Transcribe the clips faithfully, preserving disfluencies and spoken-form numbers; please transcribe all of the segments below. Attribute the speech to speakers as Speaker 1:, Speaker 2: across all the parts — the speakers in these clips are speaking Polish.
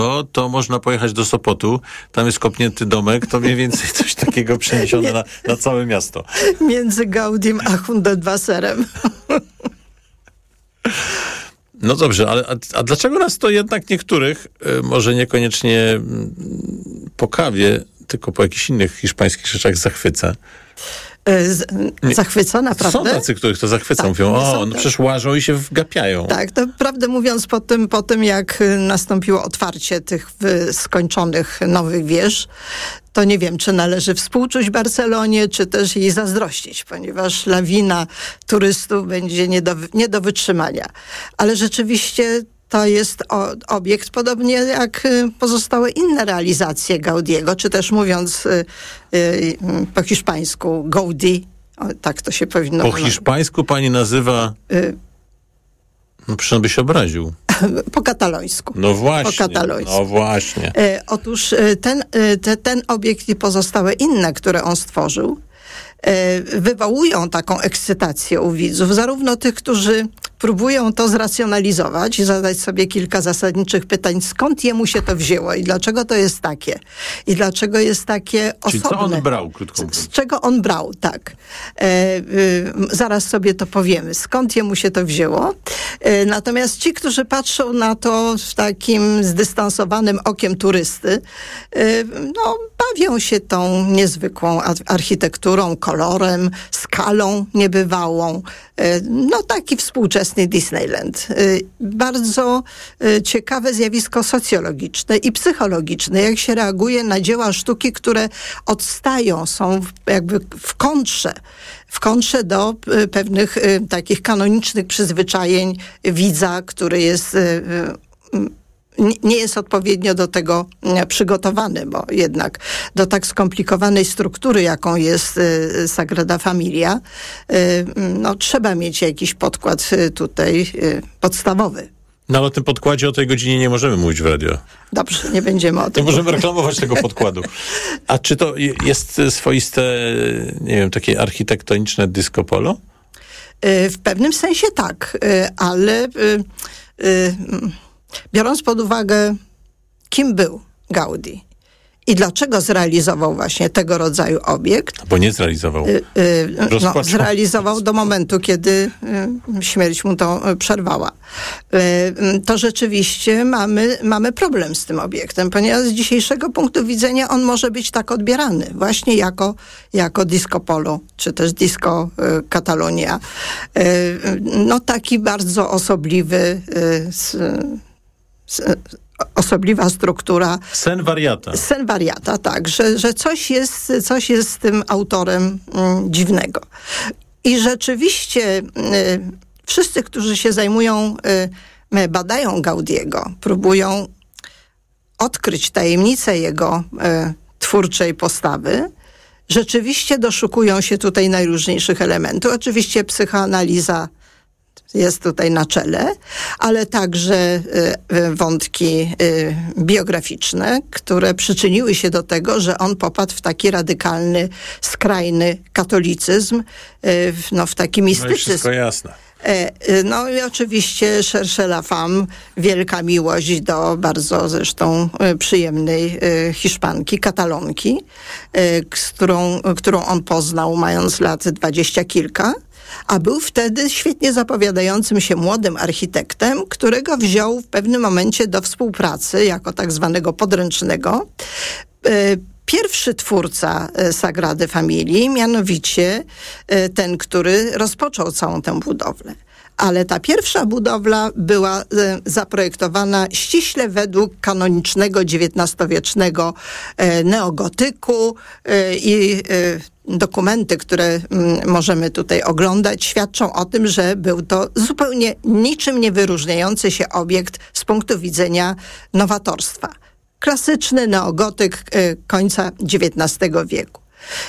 Speaker 1: O, to można pojechać do Sopotu, tam jest kopnięty domek, to mniej więcej coś takiego przeniesione na, na całe miasto.
Speaker 2: Między Gaudim a Hundertwasserem.
Speaker 1: No dobrze, ale a, a dlaczego nas to jednak niektórych, y, może niekoniecznie y, po kawie, tylko po jakichś innych hiszpańskich rzeczach zachwyca?
Speaker 2: Z, zachwyca, naprawdę?
Speaker 1: Są tacy, których to zachwyca.
Speaker 2: Tak,
Speaker 1: Mówią, o,
Speaker 2: są
Speaker 1: no
Speaker 2: tak.
Speaker 1: przecież łażą i się wgapiają.
Speaker 2: Tak, to prawdę mówiąc po tym, po tym, jak nastąpiło otwarcie tych skończonych nowych wież, to nie wiem, czy należy współczuć Barcelonie, czy też jej zazdrościć, ponieważ lawina turystów będzie nie do, nie do wytrzymania. Ale rzeczywiście to jest o, obiekt, podobnie jak pozostałe inne realizacje Gaudiego, czy też mówiąc y, y, po hiszpańsku Gaudí, o, tak to się powinno...
Speaker 1: Po hiszpańsku pani nazywa...
Speaker 2: Y,
Speaker 1: no przecież by się obraził.
Speaker 2: Po katalońsku.
Speaker 1: No właśnie.
Speaker 2: Po katalońsku.
Speaker 1: No właśnie.
Speaker 2: E, otóż e, ten, e, te, ten obiekt i pozostałe inne, które on stworzył, e, wywołują taką ekscytację u widzów, zarówno tych, którzy próbują to zracjonalizować i zadać sobie kilka zasadniczych pytań, skąd jemu się to wzięło i dlaczego to jest takie. I dlaczego jest takie
Speaker 1: Czyli
Speaker 2: osobne.
Speaker 1: co on brał, krótko mówiąc?
Speaker 2: Z, z czego on brał, tak. E, y, zaraz sobie to powiemy, skąd jemu się to wzięło. E, natomiast ci, którzy patrzą na to w takim zdystansowanym okiem turysty, e, no, bawią się tą niezwykłą architekturą, kolorem, skalą niebywałą. E, no, taki współczesny Disneyland. Bardzo ciekawe zjawisko socjologiczne i psychologiczne, jak się reaguje na dzieła sztuki, które odstają, są jakby w kontrze, w kontrze do pewnych takich kanonicznych przyzwyczajeń widza, który jest nie jest odpowiednio do tego przygotowany, bo jednak do tak skomplikowanej struktury, jaką jest Sagrada Familia, no trzeba mieć jakiś podkład tutaj podstawowy.
Speaker 1: No ale o tym podkładzie o tej godzinie nie możemy mówić w radio.
Speaker 2: Dobrze, nie będziemy o tym.
Speaker 1: Nie możemy reklamować tego podkładu. A czy to jest swoiste, nie wiem, takie architektoniczne disco polo?
Speaker 2: W pewnym sensie tak, ale biorąc pod uwagę, kim był Gaudí i dlaczego zrealizował właśnie tego rodzaju obiekt.
Speaker 1: Bo nie zrealizował.
Speaker 2: Y, y, no, zrealizował do momentu, kiedy y, śmierć mu to przerwała. Y, to rzeczywiście mamy, mamy problem z tym obiektem, ponieważ z dzisiejszego punktu widzenia on może być tak odbierany właśnie jako, jako disco polo, czy też disco y, Catalonia. Y, no taki bardzo osobliwy y, z, z, osobliwa struktura.
Speaker 1: Sen wariata.
Speaker 2: Sen wariata, tak, że, że coś jest, coś jest z tym autorem mm, dziwnego. I rzeczywiście y, wszyscy, którzy się zajmują, y, badają Gaudiego, próbują odkryć tajemnicę jego y, twórczej postawy, rzeczywiście doszukują się tutaj najróżniejszych elementów. Oczywiście psychoanaliza jest tutaj na czele, ale także y, wątki y, biograficzne, które przyczyniły się do tego, że on popadł w taki radykalny, skrajny katolicyzm, y, w, no, w taki mistycyzm.
Speaker 1: No i wszystko jasne.
Speaker 2: No i oczywiście Cherchez la femme, wielka miłość do bardzo zresztą przyjemnej Hiszpanki, Katalonki, z którą, którą on poznał mając lat dwadzieścia kilka. A był wtedy świetnie zapowiadającym się młodym architektem, którego wziął w pewnym momencie do współpracy jako tak zwanego podręcznego. Pierwszy twórca Sagrady Familii, mianowicie ten, który rozpoczął całą tę budowlę. Ale ta pierwsza budowla była zaprojektowana ściśle według kanonicznego dziewiętnastowiecznego neogotyku i dokumenty, które możemy tutaj oglądać, świadczą o tym, że był to zupełnie niczym nie wyróżniający się obiekt z punktu widzenia nowatorstwa. Klasyczny neogotyk końca dziewiętnastego wieku.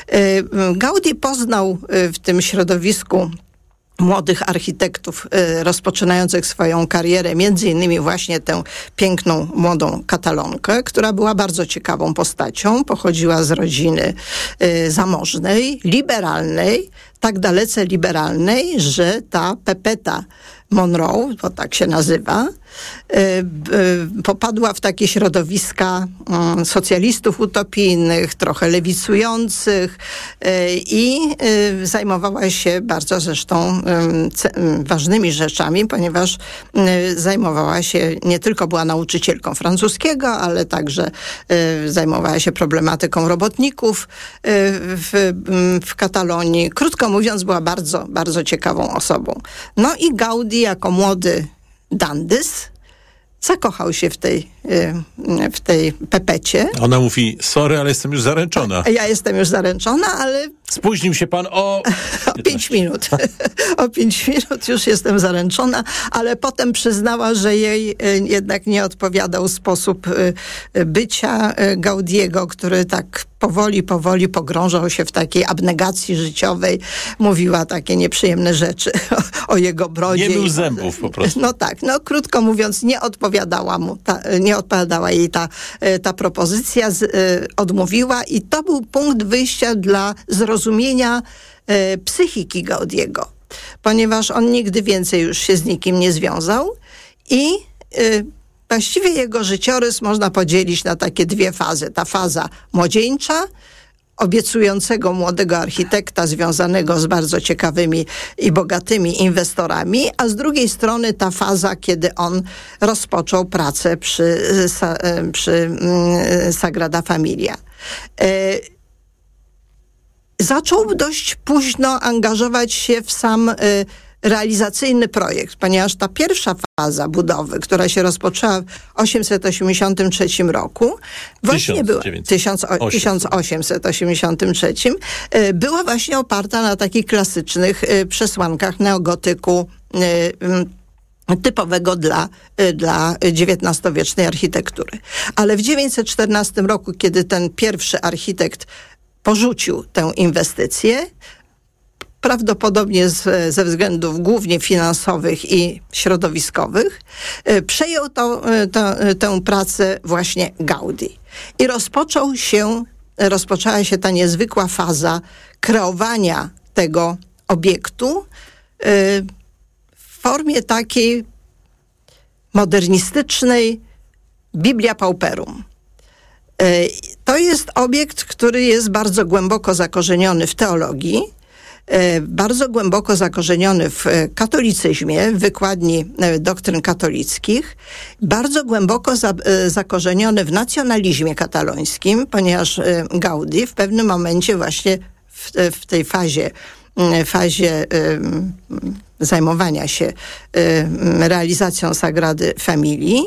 Speaker 2: Gaudí poznał w tym środowisku młodych architektów y, rozpoczynających swoją karierę, między innymi właśnie tę piękną, młodą Katalonkę, która była bardzo ciekawą postacią, pochodziła z rodziny y, zamożnej, liberalnej, tak dalece liberalnej, że ta Pepeta Monroe, bo tak się nazywa, Popadła w takie środowiska socjalistów utopijnych, trochę lewicujących i zajmowała się bardzo zresztą ważnymi rzeczami, ponieważ zajmowała się, nie tylko była nauczycielką francuskiego, ale także zajmowała się problematyką robotników w, w Katalonii. Krótko mówiąc, była bardzo, bardzo ciekawą osobą. No i Gaudí jako młody dandys zakochał się w tej, w tej Pepecie.
Speaker 1: Ona mówi, sorry, ale jestem już zaręczona.
Speaker 2: Ja jestem już zaręczona, ale...
Speaker 1: Spóźnił się pan o...
Speaker 2: o pięć minut. O pięć minut już jestem zaręczona, ale potem przyznała, że jej jednak nie odpowiadał sposób bycia Gaudiego, który tak powoli, powoli pogrążał się w takiej abnegacji życiowej. Mówiła takie nieprzyjemne rzeczy o, o jego brodzie.
Speaker 1: Nie mył zębów po prostu.
Speaker 2: No tak, no krótko mówiąc, nie odpowiadała mu, ta, nie odpowiadała jej ta, ta propozycja, z, odmówiła i to był punkt wyjścia dla zrozumienia e, psychiki Gaudiego, ponieważ on nigdy więcej już się z nikim nie związał i e, właściwie jego życiorys można podzielić na takie dwie fazy. Ta faza młodzieńcza, obiecującego młodego architekta związanego z bardzo ciekawymi i bogatymi inwestorami, a z drugiej strony ta faza, kiedy on rozpoczął pracę przy, przy Sagrada Familia. Zaczął dość późno angażować się w sam realizacyjny projekt, ponieważ ta pierwsza faza budowy, która się rozpoczęła w osiemset osiemdziesiątym trzecim roku, właśnie była tysiąc osiemset osiemdziesiątym trzecim, była właśnie oparta na takich klasycznych przesłankach neogotyku typowego dla, dla dziewiętnastowiecznej architektury. Ale w dziewięćset czternastym roku, kiedy ten pierwszy architekt porzucił tę inwestycję, prawdopodobnie z, ze względów głównie finansowych i środowiskowych, przejął to, to, tę pracę właśnie Gaudí. I rozpoczął się, rozpoczęła się ta niezwykła faza kreowania tego obiektu w formie takiej modernistycznej Biblia Pauperum. To jest obiekt, który jest bardzo głęboko zakorzeniony w teologii, bardzo głęboko zakorzeniony w katolicyzmie, w wykładni doktryn katolickich, bardzo głęboko za, zakorzeniony w nacjonalizmie katalońskim, ponieważ Gaudí w pewnym momencie właśnie w, w tej fazie, fazie zajmowania się realizacją Sagrady Familii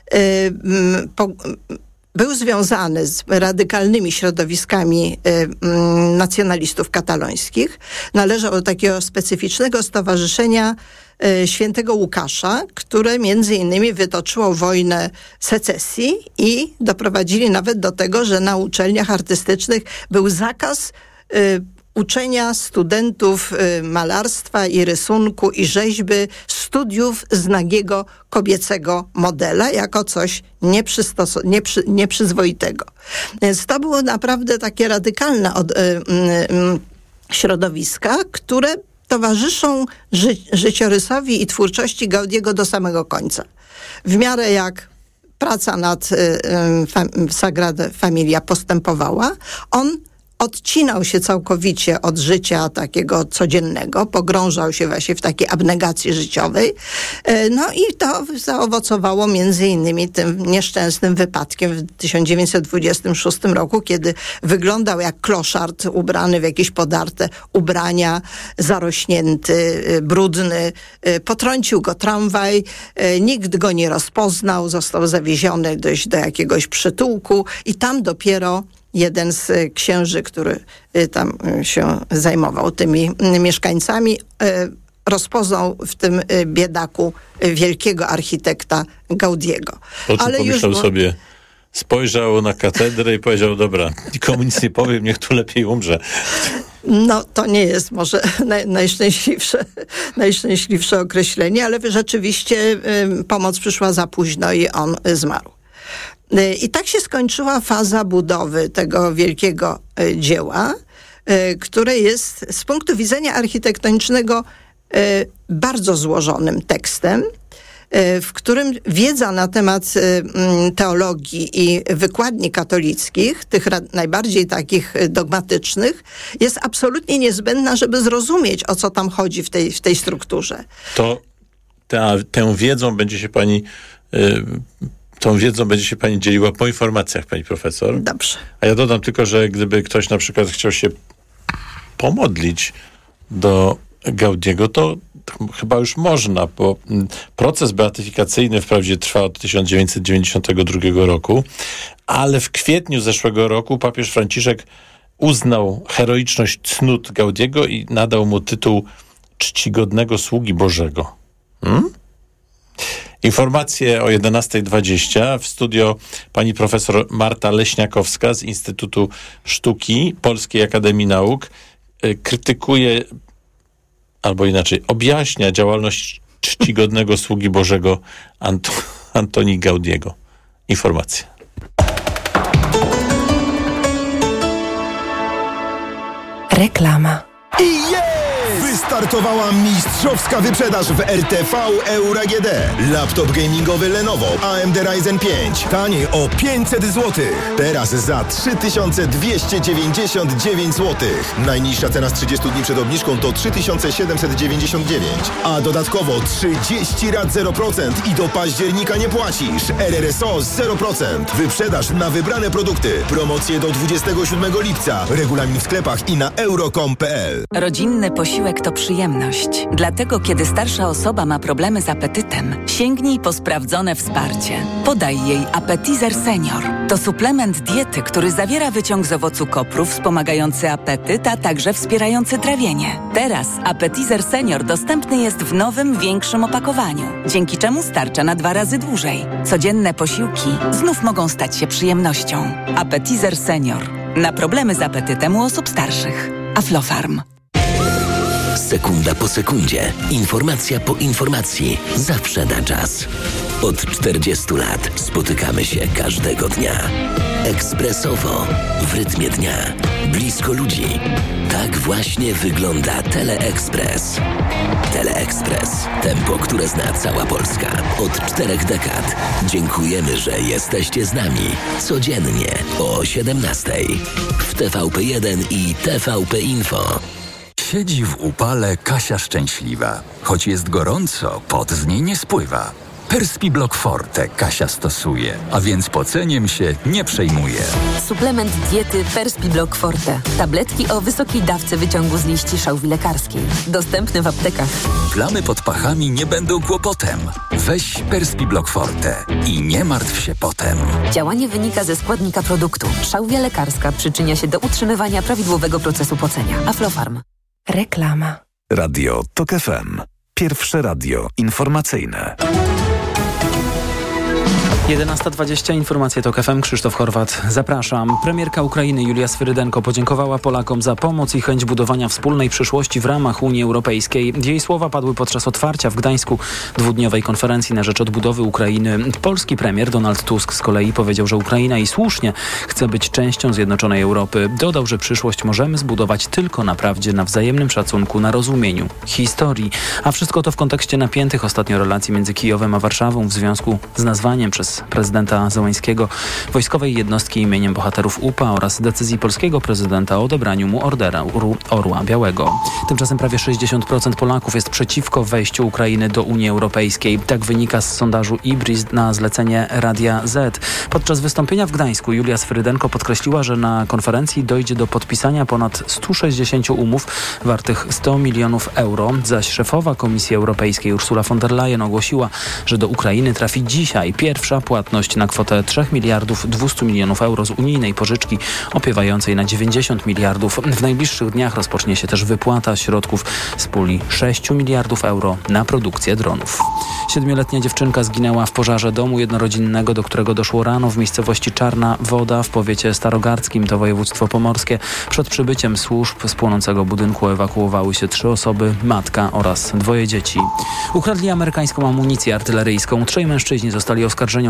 Speaker 2: po, był związany z radykalnymi środowiskami y, y, nacjonalistów katalońskich. Należał do takiego specyficznego stowarzyszenia y, Świętego Łukasza, które między innymi wytoczyło wojnę secesji i doprowadzili nawet do tego, że na uczelniach artystycznych był zakaz y, uczenia studentów y, malarstwa i rysunku i rzeźby, studiów z nagiego kobiecego modela jako coś nieprzystos- nieprzy- nieprzyzwoitego. Więc to było naprawdę takie radykalne od, y, y, y, środowiska, które towarzyszą ży- życiorysowi i twórczości Gaudiego do samego końca. W miarę jak praca nad y, y, fam- Sagrada Familia postępowała, on odcinał się całkowicie od życia takiego codziennego, pogrążał się właśnie w takiej abnegacji życiowej. No i to zaowocowało między innymi tym nieszczęsnym wypadkiem w tysiąc dziewięćset dwudziestym szóstym roku, kiedy wyglądał jak kloszard ubrany w jakieś podarte ubrania, zarośnięty, brudny. Potrącił go tramwaj, nikt go nie rozpoznał, został zawieziony dość do jakiegoś przytułku i tam dopiero jeden z księży, który tam się zajmował tymi mieszkańcami, rozpoznał w tym biedaku wielkiego architekta Gaudiego.
Speaker 1: Po czym Ale pomyślał już... sobie, spojrzał na katedrę i powiedział, dobra, nikomu nic nie powiem, niech tu lepiej umrze.
Speaker 2: No, to nie jest może naj, najszczęśliwsze, najszczęśliwsze określenie, ale rzeczywiście y, pomoc przyszła za późno i on y, zmarł. I tak się skończyła faza budowy tego wielkiego y, dzieła, y, które jest z punktu widzenia architektonicznego y, bardzo złożonym tekstem. w którym wiedza na temat teologii i wykładni katolickich, tych najbardziej takich dogmatycznych, jest absolutnie niezbędna, żeby zrozumieć, o co tam chodzi w tej, w tej strukturze.
Speaker 1: To ta, tę wiedzą będzie się pani... Y- Tą wiedzą będzie się pani dzieliła po informacjach, pani profesor.
Speaker 2: Dobrze.
Speaker 1: A ja dodam tylko, że gdyby ktoś na przykład chciał się pomodlić do Gaudiego, to chyba już można, bo proces beatyfikacyjny wprawdzie trwa od tysiąc dziewięćset dziewięćdziesiątego drugiego roku, ale w kwietniu zeszłego roku papież Franciszek uznał heroiczność cnót Gaudiego i nadał mu tytuł czcigodnego sługi Bożego. Hmm? Informacje o jedenasta dwadzieścia. W studio pani profesor Marta Leśniakowska z Instytutu Sztuki Polskiej Akademii Nauk krytykuje, albo inaczej, objaśnia działalność czcigodnego sługi Bożego Ant- Antoni Gaudiego. Informacje.
Speaker 3: Reklama.
Speaker 4: I jest! Wystartowała mistrzowska wyprzedaż w R T V Euro A G D. Laptop gamingowy Lenovo A M D Ryzen pięć. Taniej o pięćset złotych. Teraz za trzy tysiące dwieście dziewięćdziesiąt dziewięć złotych. Najniższa cena z trzydziestu dni przed obniżką to trzy tysiące siedemset dziewięćdziesiąt dziewięć. A dodatkowo trzydzieści rat zero procent i do października nie płacisz. R R S O zero procent. Wyprzedaż na wybrane produkty. Promocje do dwudziestego siódmego lipca. Regulamin w sklepach i na euro kropka com kropka p l.
Speaker 3: Rodzinny posiłek to przyjemność. Dlatego, kiedy starsza osoba ma problemy z apetytem, sięgnij po sprawdzone wsparcie. Podaj jej Appetizer Senior. To suplement diety, który zawiera wyciąg z owocu kopru wspomagający apetyt, a także wspierający trawienie. Teraz Appetizer Senior dostępny jest w nowym, większym opakowaniu, dzięki czemu starcza na dwa razy dłużej. Codzienne posiłki znów mogą stać się przyjemnością. Appetizer Senior. Na problemy z apetytem u osób starszych. Aflofarm.
Speaker 5: Sekunda po sekundzie, informacja po informacji, zawsze na czas. Od czterdziestu lat spotykamy się każdego dnia. Ekspresowo, w rytmie dnia, blisko ludzi. Tak właśnie wygląda Teleekspres. Teleekspres. Tempo, które zna cała Polska. Od czterech dekad. Dziękujemy, że jesteście z nami. Codziennie o siedemnastej. W T V P jeden i T V P Info.
Speaker 6: Siedzi w upale Kasia szczęśliwa. Choć jest gorąco, pot z niej nie spływa. Perspiblock Forte Kasia stosuje, a więc poceniem się nie przejmuje.
Speaker 7: Suplement diety Perspiblock Forte. Tabletki o wysokiej dawce wyciągu z liści szałwi lekarskiej. Dostępny w aptekach.
Speaker 6: Plamy pod pachami nie będą kłopotem. Weź Perspiblock Forte i nie martw się potem.
Speaker 7: Działanie wynika ze składnika produktu. Szałwia lekarska przyczynia się do utrzymywania prawidłowego procesu pocenia. Aflofarm.
Speaker 3: Reklama.
Speaker 8: Radio Tok F M. Pierwsze radio informacyjne.
Speaker 9: jedenasta dwadzieścia, informacje Tok F M, Krzysztof Horwat. Zapraszam. Premierka Ukrainy Julia Swyrydenko podziękowała Polakom za pomoc i chęć budowania wspólnej przyszłości w ramach Unii Europejskiej. Jej słowa padły podczas otwarcia w Gdańsku dwudniowej konferencji na rzecz odbudowy Ukrainy. Polski premier Donald Tusk z kolei powiedział, że Ukraina i słusznie chce być częścią zjednoczonej Europy. Dodał, że przyszłość możemy zbudować tylko na prawdzie, na wzajemnym szacunku, na rozumieniu historii. A wszystko to w kontekście napiętych ostatnio relacji między Kijowem a Warszawą w związku z nazwaniem przez prezydenta Zełańskiego wojskowej jednostki imieniem bohaterów U P A oraz decyzji polskiego prezydenta o odebraniu mu ordera Orła Białego. Tymczasem prawie sześćdziesiąt procent Polaków jest przeciwko wejściu Ukrainy do Unii Europejskiej. Tak wynika z sondażu Ibris na zlecenie Radia Z. Podczas wystąpienia w Gdańsku Julia Swyrydenko podkreśliła, że na konferencji dojdzie do podpisania ponad stu sześćdziesięciu umów wartych sto milionów euro, zaś szefowa Komisji Europejskiej Ursula von der Leyen ogłosiła, że do Ukrainy trafi dzisiaj pierwsza płatność na kwotę trzech miliardów dwieście milionów euro z unijnej pożyczki opiewającej na dziewięćdziesiąt miliardów. W najbliższych dniach rozpocznie się też wypłata środków z puli sześciu miliardów euro na produkcję dronów. Siedmioletnia dziewczynka zginęła w pożarze domu jednorodzinnego, do którego doszło rano w miejscowości Czarna Woda w powiecie starogardzkim, to województwo pomorskie. Przed przybyciem służb z płonącego budynku ewakuowały się trzy osoby, matka oraz dwoje dzieci. Ukradli amerykańską amunicję artyleryjską. Trzej mężczyźni zostali oskarżeni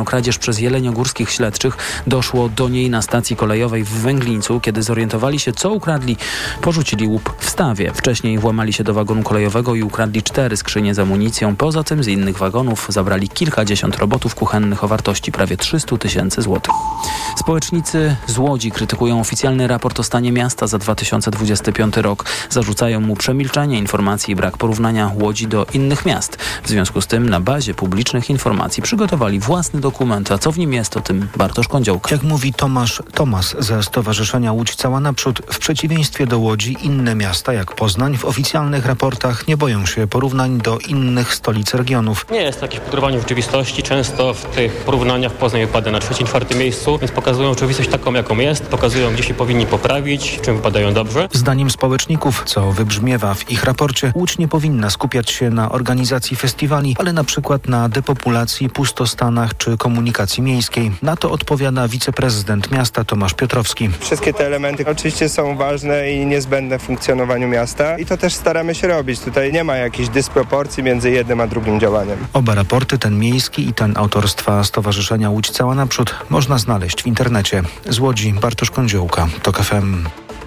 Speaker 9: o kradzież przez jeleniogórskich śledczych. Doszło do niej na stacji kolejowej w Węglińcu. Kiedy zorientowali się, co ukradli, porzucili łup w stawie. Wcześniej włamali się do wagonu kolejowego i ukradli cztery skrzynie z amunicją. Poza tym z innych wagonów zabrali kilkadziesiąt robotów kuchennych o wartości prawie trzysta tysięcy złotych. Społecznicy z Łodzi krytykują oficjalny raport o stanie miasta za dwa tysiące dwudziesty piąty rok. Zarzucają mu przemilczanie informacji i brak porównania Łodzi do innych miast. W związku z tym na bazie publicznych informacji przygotowali własny dokument, a co w nim jest, o tym Bartosz Kądziołka.
Speaker 10: Jak mówi Tomasz Tomas ze Stowarzyszenia Łódź Cała Naprzód, w przeciwieństwie do Łodzi inne miasta jak Poznań w oficjalnych raportach nie boją się porównań do innych stolic regionów.
Speaker 11: Nie jest jakieś podróżowanie rzeczywistości. Często w tych porównaniach Poznań wypada na trzecim, czwartym miejscu, więc pokazują rzeczywistość taką, jaką jest. Pokazują, gdzie się powinni poprawić, w czym wypadają dobrze.
Speaker 10: Zdaniem społeczników, co wybrzmiewa w ich raporcie, Łódź nie powinna skupiać się na organizacji festiwali, ale na przykład na depopulacji, pustostanach czy komunikacji miejskiej. Na to odpowiada wiceprezydent miasta Tomasz Piotrowski.
Speaker 12: Wszystkie te elementy oczywiście są ważne i niezbędne w funkcjonowaniu miasta i to też staramy się robić. Tutaj nie ma jakiejś dysproporcji między jednym a drugim działaniem.
Speaker 10: Oba raporty, ten miejski i ten autorstwa Stowarzyszenia Łódź Cała Naprzód, można znaleźć w internecie. Z Łodzi Bartosz Kądziołka, TOK F M.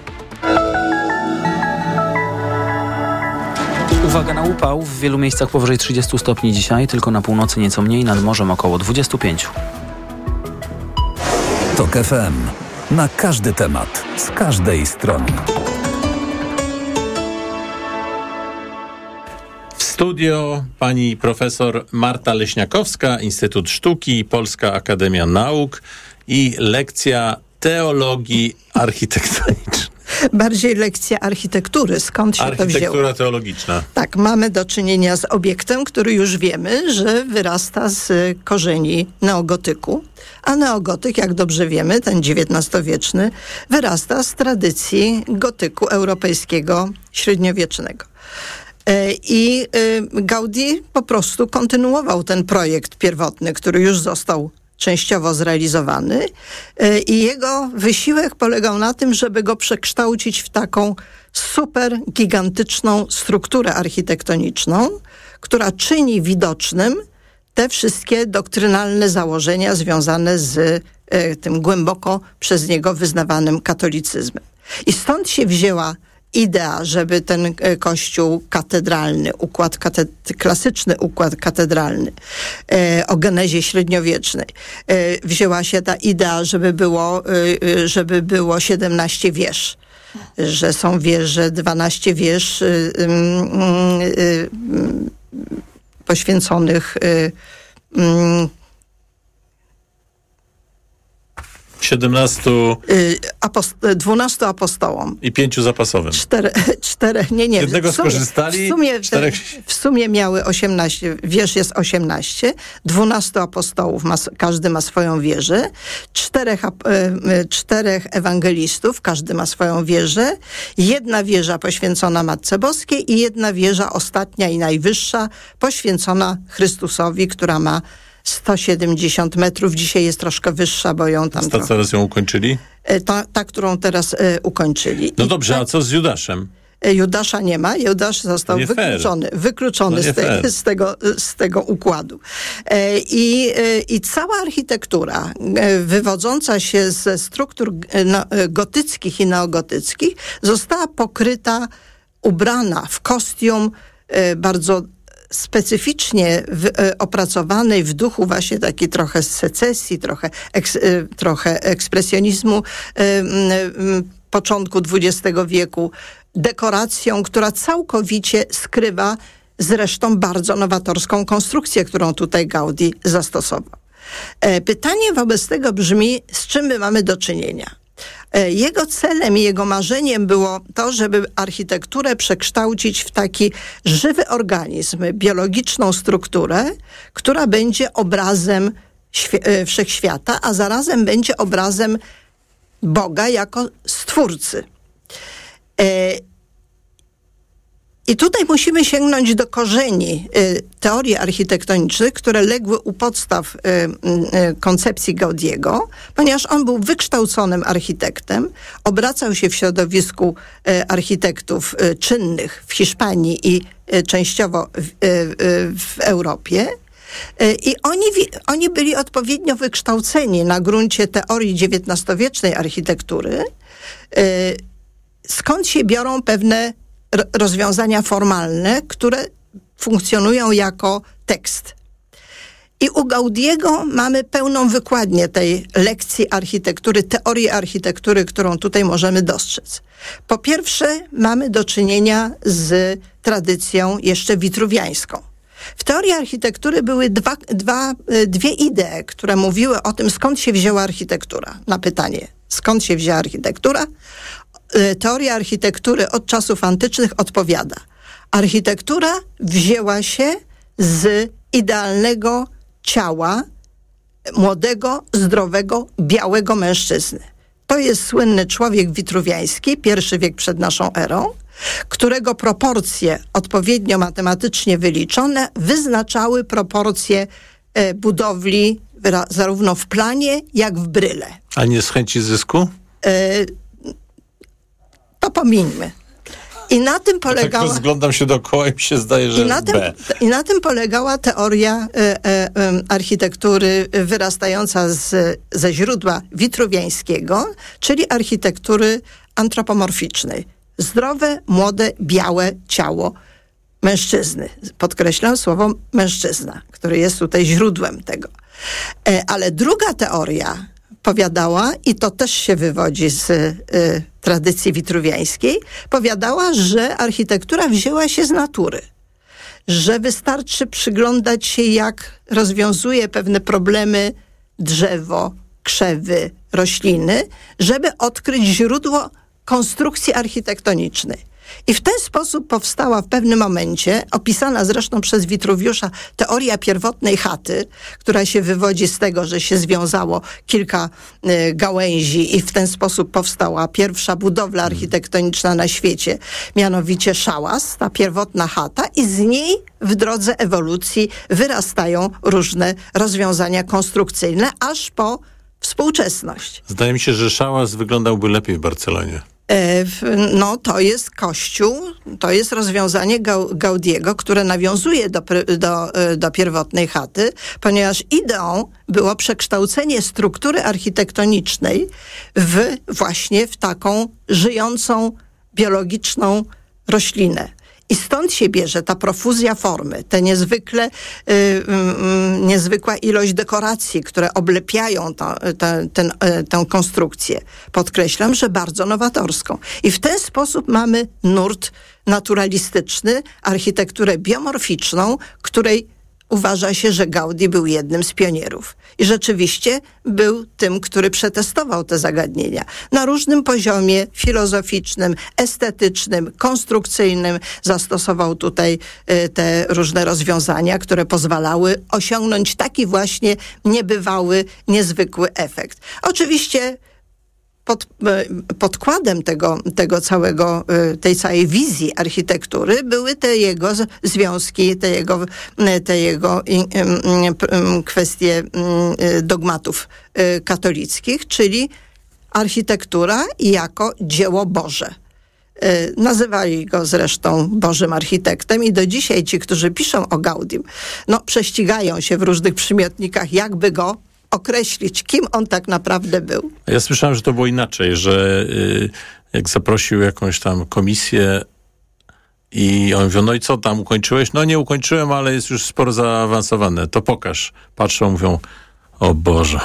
Speaker 9: Uwaga na upał. W wielu miejscach powyżej trzydziestu stopni dzisiaj, tylko na północy nieco mniej, nad morzem około dwudziestu pięciu.
Speaker 8: TOK F M. Na każdy temat, z każdej strony.
Speaker 1: W studio pani profesor Marta Leśniakowska, Instytut Sztuki, Polska Akademia Nauk i lekcja teologii architektonicznej.
Speaker 2: Bardziej lekcja architektury. Skąd się to wzięło?
Speaker 1: Architektura teologiczna.
Speaker 2: Tak, mamy do czynienia z obiektem, który już wiemy, że wyrasta z korzeni neogotyku. A neogotyk, jak dobrze wiemy, ten dziewiętnastowieczny, wyrasta z tradycji gotyku europejskiego średniowiecznego. I Gaudí po prostu kontynuował ten projekt pierwotny, który już został częściowo zrealizowany i jego wysiłek polegał na tym, żeby go przekształcić w taką super gigantyczną strukturę architektoniczną, która czyni widocznym te wszystkie doktrynalne założenia związane z tym głęboko przez niego wyznawanym katolicyzmem. I stąd się wzięła idea, żeby ten kościół katedralny, układ kate- klasyczny układ katedralny e, o genezie średniowiecznej, e, wzięła się ta idea, żeby było, e, żeby było siedemnaście wież, że są wieże, dwanaście wież e, e, e, poświęconych e, e,
Speaker 1: siedemnastu...
Speaker 2: Apost- dwunastu apostołom.
Speaker 1: I pięciu zapasowym.
Speaker 2: Cztery, czterech, nie, nie.
Speaker 1: Jednego
Speaker 2: w sumie,
Speaker 1: skorzystali,
Speaker 2: w sumie,
Speaker 1: czterech...
Speaker 2: w sumie miały osiemnaście, wież jest osiemnaście, dwunastu apostołów, ma, każdy ma swoją wieżę, czterech, czterech ewangelistów, każdy ma swoją wieżę, jedna wieża poświęcona Matce Boskiej i jedna wieża ostatnia i najwyższa poświęcona Chrystusowi, która ma sto siedemdziesiąt metrów. Dzisiaj jest troszkę wyższa, bo ją tam...
Speaker 1: Ta, teraz ją ukończyli?
Speaker 2: Ta, ta którą teraz y, ukończyli.
Speaker 1: No dobrze, ta, a co z Judaszem?
Speaker 2: Judasza nie ma. Judasz został wykluczony, wykluczony z, te, z, tego, z tego układu. E, i, e, I cała architektura e, wywodząca się ze struktur no, gotyckich i neogotyckich została pokryta, ubrana w kostium e, bardzo specyficznie w, e, opracowanej w duchu właśnie takiej trochę secesji, trochę, eks, e, trochę ekspresjonizmu e, e, początku dwudziestego wieku, dekoracją, która całkowicie skrywa zresztą bardzo nowatorską konstrukcję, którą tutaj Gaudí zastosował. E, pytanie wobec tego brzmi, z czym my mamy do czynienia? Jego celem i jego marzeniem było to, żeby architekturę przekształcić w taki żywy organizm, biologiczną strukturę, która będzie obrazem świe- wszechświata, a zarazem będzie obrazem Boga jako Stwórcy. I tutaj musimy sięgnąć do korzeni y, teorii architektonicznych, które legły u podstaw y, y, koncepcji Gaudiego, ponieważ on był wykształconym architektem, obracał się w środowisku y, architektów y, czynnych w Hiszpanii i y, częściowo w, y, y, w Europie I oni, oni byli odpowiednio wykształceni na gruncie teorii dziewiętnastowiecznej architektury, skąd się biorą pewne rozwiązania formalne, które funkcjonują jako tekst. I u Gaudiego mamy pełną wykładnię tej lekcji architektury, teorii architektury, którą tutaj możemy dostrzec. Po pierwsze, mamy do czynienia z tradycją jeszcze witruwiańską. W teorii architektury były dwa, dwa, dwie idee, które mówiły o tym, skąd się wzięła architektura. Na pytanie, skąd się wzięła architektura? Teoria architektury od czasów antycznych odpowiada. Architektura wzięła się z idealnego ciała młodego, zdrowego, białego mężczyzny. To jest słynny człowiek witruwiański, pierwszy wiek przed naszą erą, którego proporcje odpowiednio matematycznie wyliczone wyznaczały proporcje e, budowli ra, zarówno w planie, jak w bryle.
Speaker 1: A nie z chęci zysku?
Speaker 2: E, to pomińmy. I na tym polegała...
Speaker 1: Tak rozglądam się dookoła i mi się zdaje, że
Speaker 2: I na, tym,
Speaker 1: B.
Speaker 2: I na tym polegała teoria e, e, architektury wyrastająca z, ze źródła witruwiańskiego, czyli architektury antropomorficznej. Zdrowe, młode, białe ciało mężczyzny. Podkreślam słowo mężczyzna, który jest tutaj źródłem tego. E, ale druga teoria powiadała, i to też się wywodzi z y, tradycji witruwiańskiej, powiadała, że architektura wzięła się z natury. Że wystarczy przyglądać się, jak rozwiązuje pewne problemy drzewo, krzewy, rośliny, żeby odkryć źródło konstrukcji architektonicznej. I w ten sposób powstała w pewnym momencie, opisana zresztą przez Witruwiusza, teoria pierwotnej chaty, która się wywodzi z tego, że się związało kilka y, gałęzi i w ten sposób powstała pierwsza budowla architektoniczna na świecie, mianowicie szałas, ta pierwotna chata, i z niej w drodze ewolucji wyrastają różne rozwiązania konstrukcyjne, aż po współczesność.
Speaker 1: Zdaje mi się, że szałas wyglądałby lepiej w Barcelonie.
Speaker 2: No, to jest kościół, to jest rozwiązanie Gaudiego, które nawiązuje do, do, do pierwotnej chaty, ponieważ ideą było przekształcenie struktury architektonicznej w właśnie w taką żyjącą, biologiczną roślinę. I stąd się bierze ta profuzja formy, te niezwykle, y, y, niezwykła ilość dekoracji, które oblepiają to, te, ten, y, tę konstrukcję. Podkreślam, że bardzo nowatorską. I w ten sposób mamy nurt naturalistyczny, architekturę biomorficzną, której uważa się, że Gaudi był jednym z pionierów. I rzeczywiście był tym, który przetestował te zagadnienia. Na różnym poziomie filozoficznym, estetycznym, konstrukcyjnym zastosował tutaj y, te różne rozwiązania, które pozwalały osiągnąć taki właśnie niebywały, niezwykły efekt. Oczywiście Pod, podkładem tego, tego całego, tej całej wizji architektury były te jego związki, te jego, te jego kwestie dogmatów katolickich, czyli architektura jako dzieło Boże. Nazywali go zresztą Bożym architektem i do dzisiaj ci, którzy piszą o Gaudim, no prześcigają się w różnych przymiotnikach, jakby go określić, kim on tak naprawdę był.
Speaker 1: Ja słyszałem, że to było inaczej, że y, jak zaprosił jakąś tam komisję i on mówił, no i co tam, ukończyłeś? No nie ukończyłem, ale jest już sporo zaawansowane. To pokaż. Patrzą, mówią, o Boże.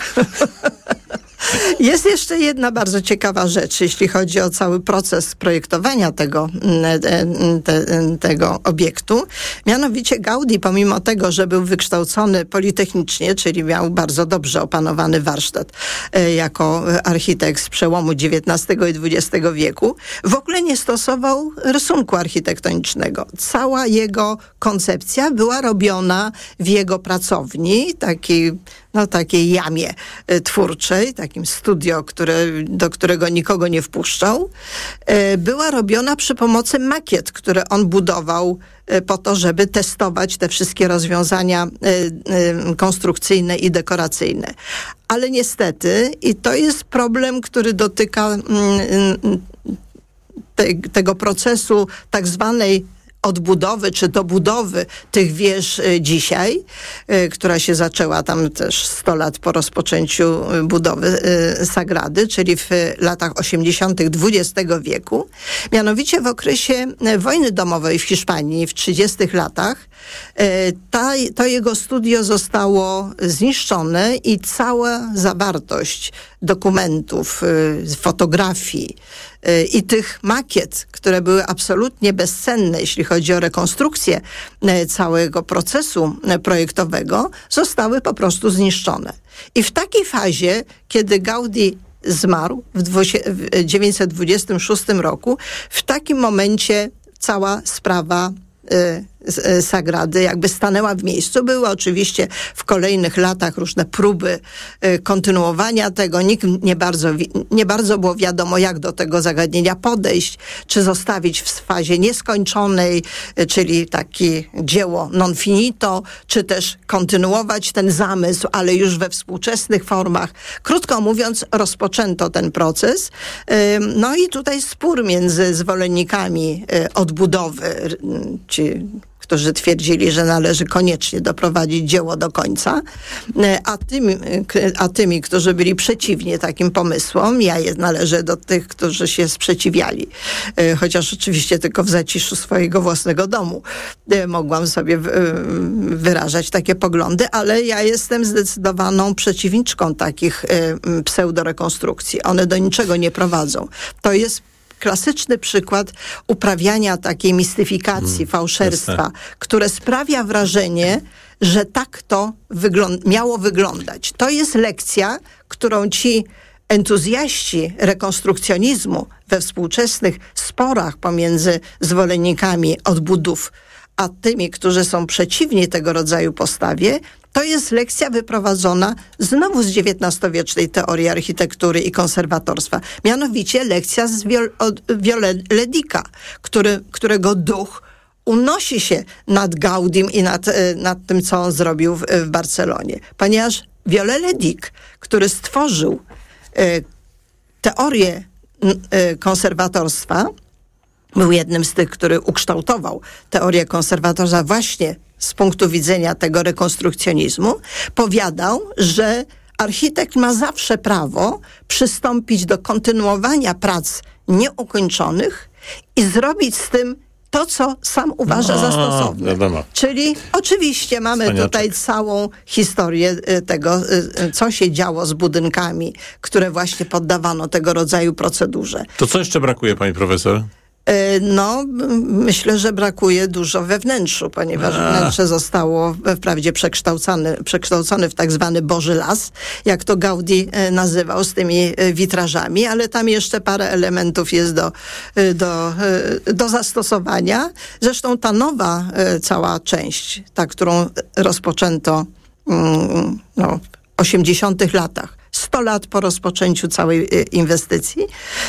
Speaker 2: Jest jeszcze jedna bardzo ciekawa rzecz, jeśli chodzi o cały proces projektowania tego, te, tego obiektu. Mianowicie Gaudi, pomimo tego, że był wykształcony politechnicznie, czyli miał bardzo dobrze opanowany warsztat jako architekt z przełomu dziewiętnastego i dwudziestego wieku, w ogóle nie stosował rysunku architektonicznego. Cała jego koncepcja była robiona w jego pracowni, takiej no, takiej jamie twórczej, takim studio, które, do którego nikogo nie wpuszczał, była robiona przy pomocy makiet, które on budował po to, żeby testować te wszystkie rozwiązania konstrukcyjne i dekoracyjne. Ale niestety, i to jest problem, który dotyka te, tego procesu tak zwanej odbudowy czy dobudowy tych wież dzisiaj, która się zaczęła tam też sto lat po rozpoczęciu budowy Sagrady, czyli w latach osiemdziesiątych dwudziestego wieku. Mianowicie w okresie wojny domowej w Hiszpanii w trzydziestych latach ta, to jego studio zostało zniszczone i cała zawartość dokumentów, fotografii i tych makiet, które były absolutnie bezcenne, jeśli chodzi o rekonstrukcję całego procesu projektowego, zostały po prostu zniszczone. I w takiej fazie, kiedy Gaudí zmarł w tysiąc dziewięćset dwudziestym szóstym roku, w takim momencie cała sprawa Sagrady jakby stanęła w miejscu. Były oczywiście w kolejnych latach różne próby kontynuowania tego. Nikt nie bardzo, nie bardzo było wiadomo, jak do tego zagadnienia podejść, czy zostawić w fazie nieskończonej, czyli takie dzieło non finito, czy też kontynuować ten zamysł, ale już we współczesnych formach. Krótko mówiąc, rozpoczęto ten proces. No i tutaj spór między zwolennikami odbudowy, czy którzy twierdzili, że należy koniecznie doprowadzić dzieło do końca, a tymi, a tymi, którzy byli przeciwni takim pomysłom, ja należę do tych, którzy się sprzeciwiali. Chociaż oczywiście tylko w zaciszu swojego własnego domu mogłam sobie wyrażać takie poglądy, ale ja jestem zdecydowaną przeciwniczką takich pseudorekonstrukcji. One do niczego nie prowadzą. To jest klasyczny przykład uprawiania takiej mistyfikacji, hmm, fałszerstwa, jasne. które sprawia wrażenie, że tak to wygląd- miało wyglądać. To jest lekcja, którą ci entuzjaści rekonstrukcjonizmu we współczesnych sporach pomiędzy zwolennikami odbudów a tymi, którzy są przeciwni tego rodzaju postawie, to jest lekcja wyprowadzona znowu z dziewiętnastowiecznej teorii architektury i konserwatorstwa. Mianowicie lekcja z Viol- od Viollet-le-Duca, który, którego duch unosi się nad Gaudim i nad, nad tym, co on zrobił w, w Barcelonie. Ponieważ Viollet-le-Duc, który stworzył e, teorię e, konserwatorstwa, był jednym z tych, który ukształtował teorię konserwatorstwa właśnie z punktu widzenia tego rekonstrukcjonizmu, powiadał, że architekt ma zawsze prawo przystąpić do kontynuowania prac nieukończonych i zrobić z tym to, co sam uważa no, za stosowne. Wiadomo. Czyli oczywiście mamy Wspaniaczek. tutaj całą historię tego, co się działo z budynkami, które właśnie poddawano tego rodzaju procedurze.
Speaker 1: To co jeszcze brakuje, pani profesor?
Speaker 2: No, myślę, że brakuje dużo we wnętrzu, ponieważ A. wnętrze zostało wprawdzie przekształcone, przekształcone w tak zwany Boży Las, jak to Gaudí nazywał, z tymi witrażami, ale tam jeszcze parę elementów jest do, do, do zastosowania. Zresztą ta nowa cała część, ta, którą rozpoczęto no, w osiemdziesiątych latach, sto lat po rozpoczęciu całej inwestycji,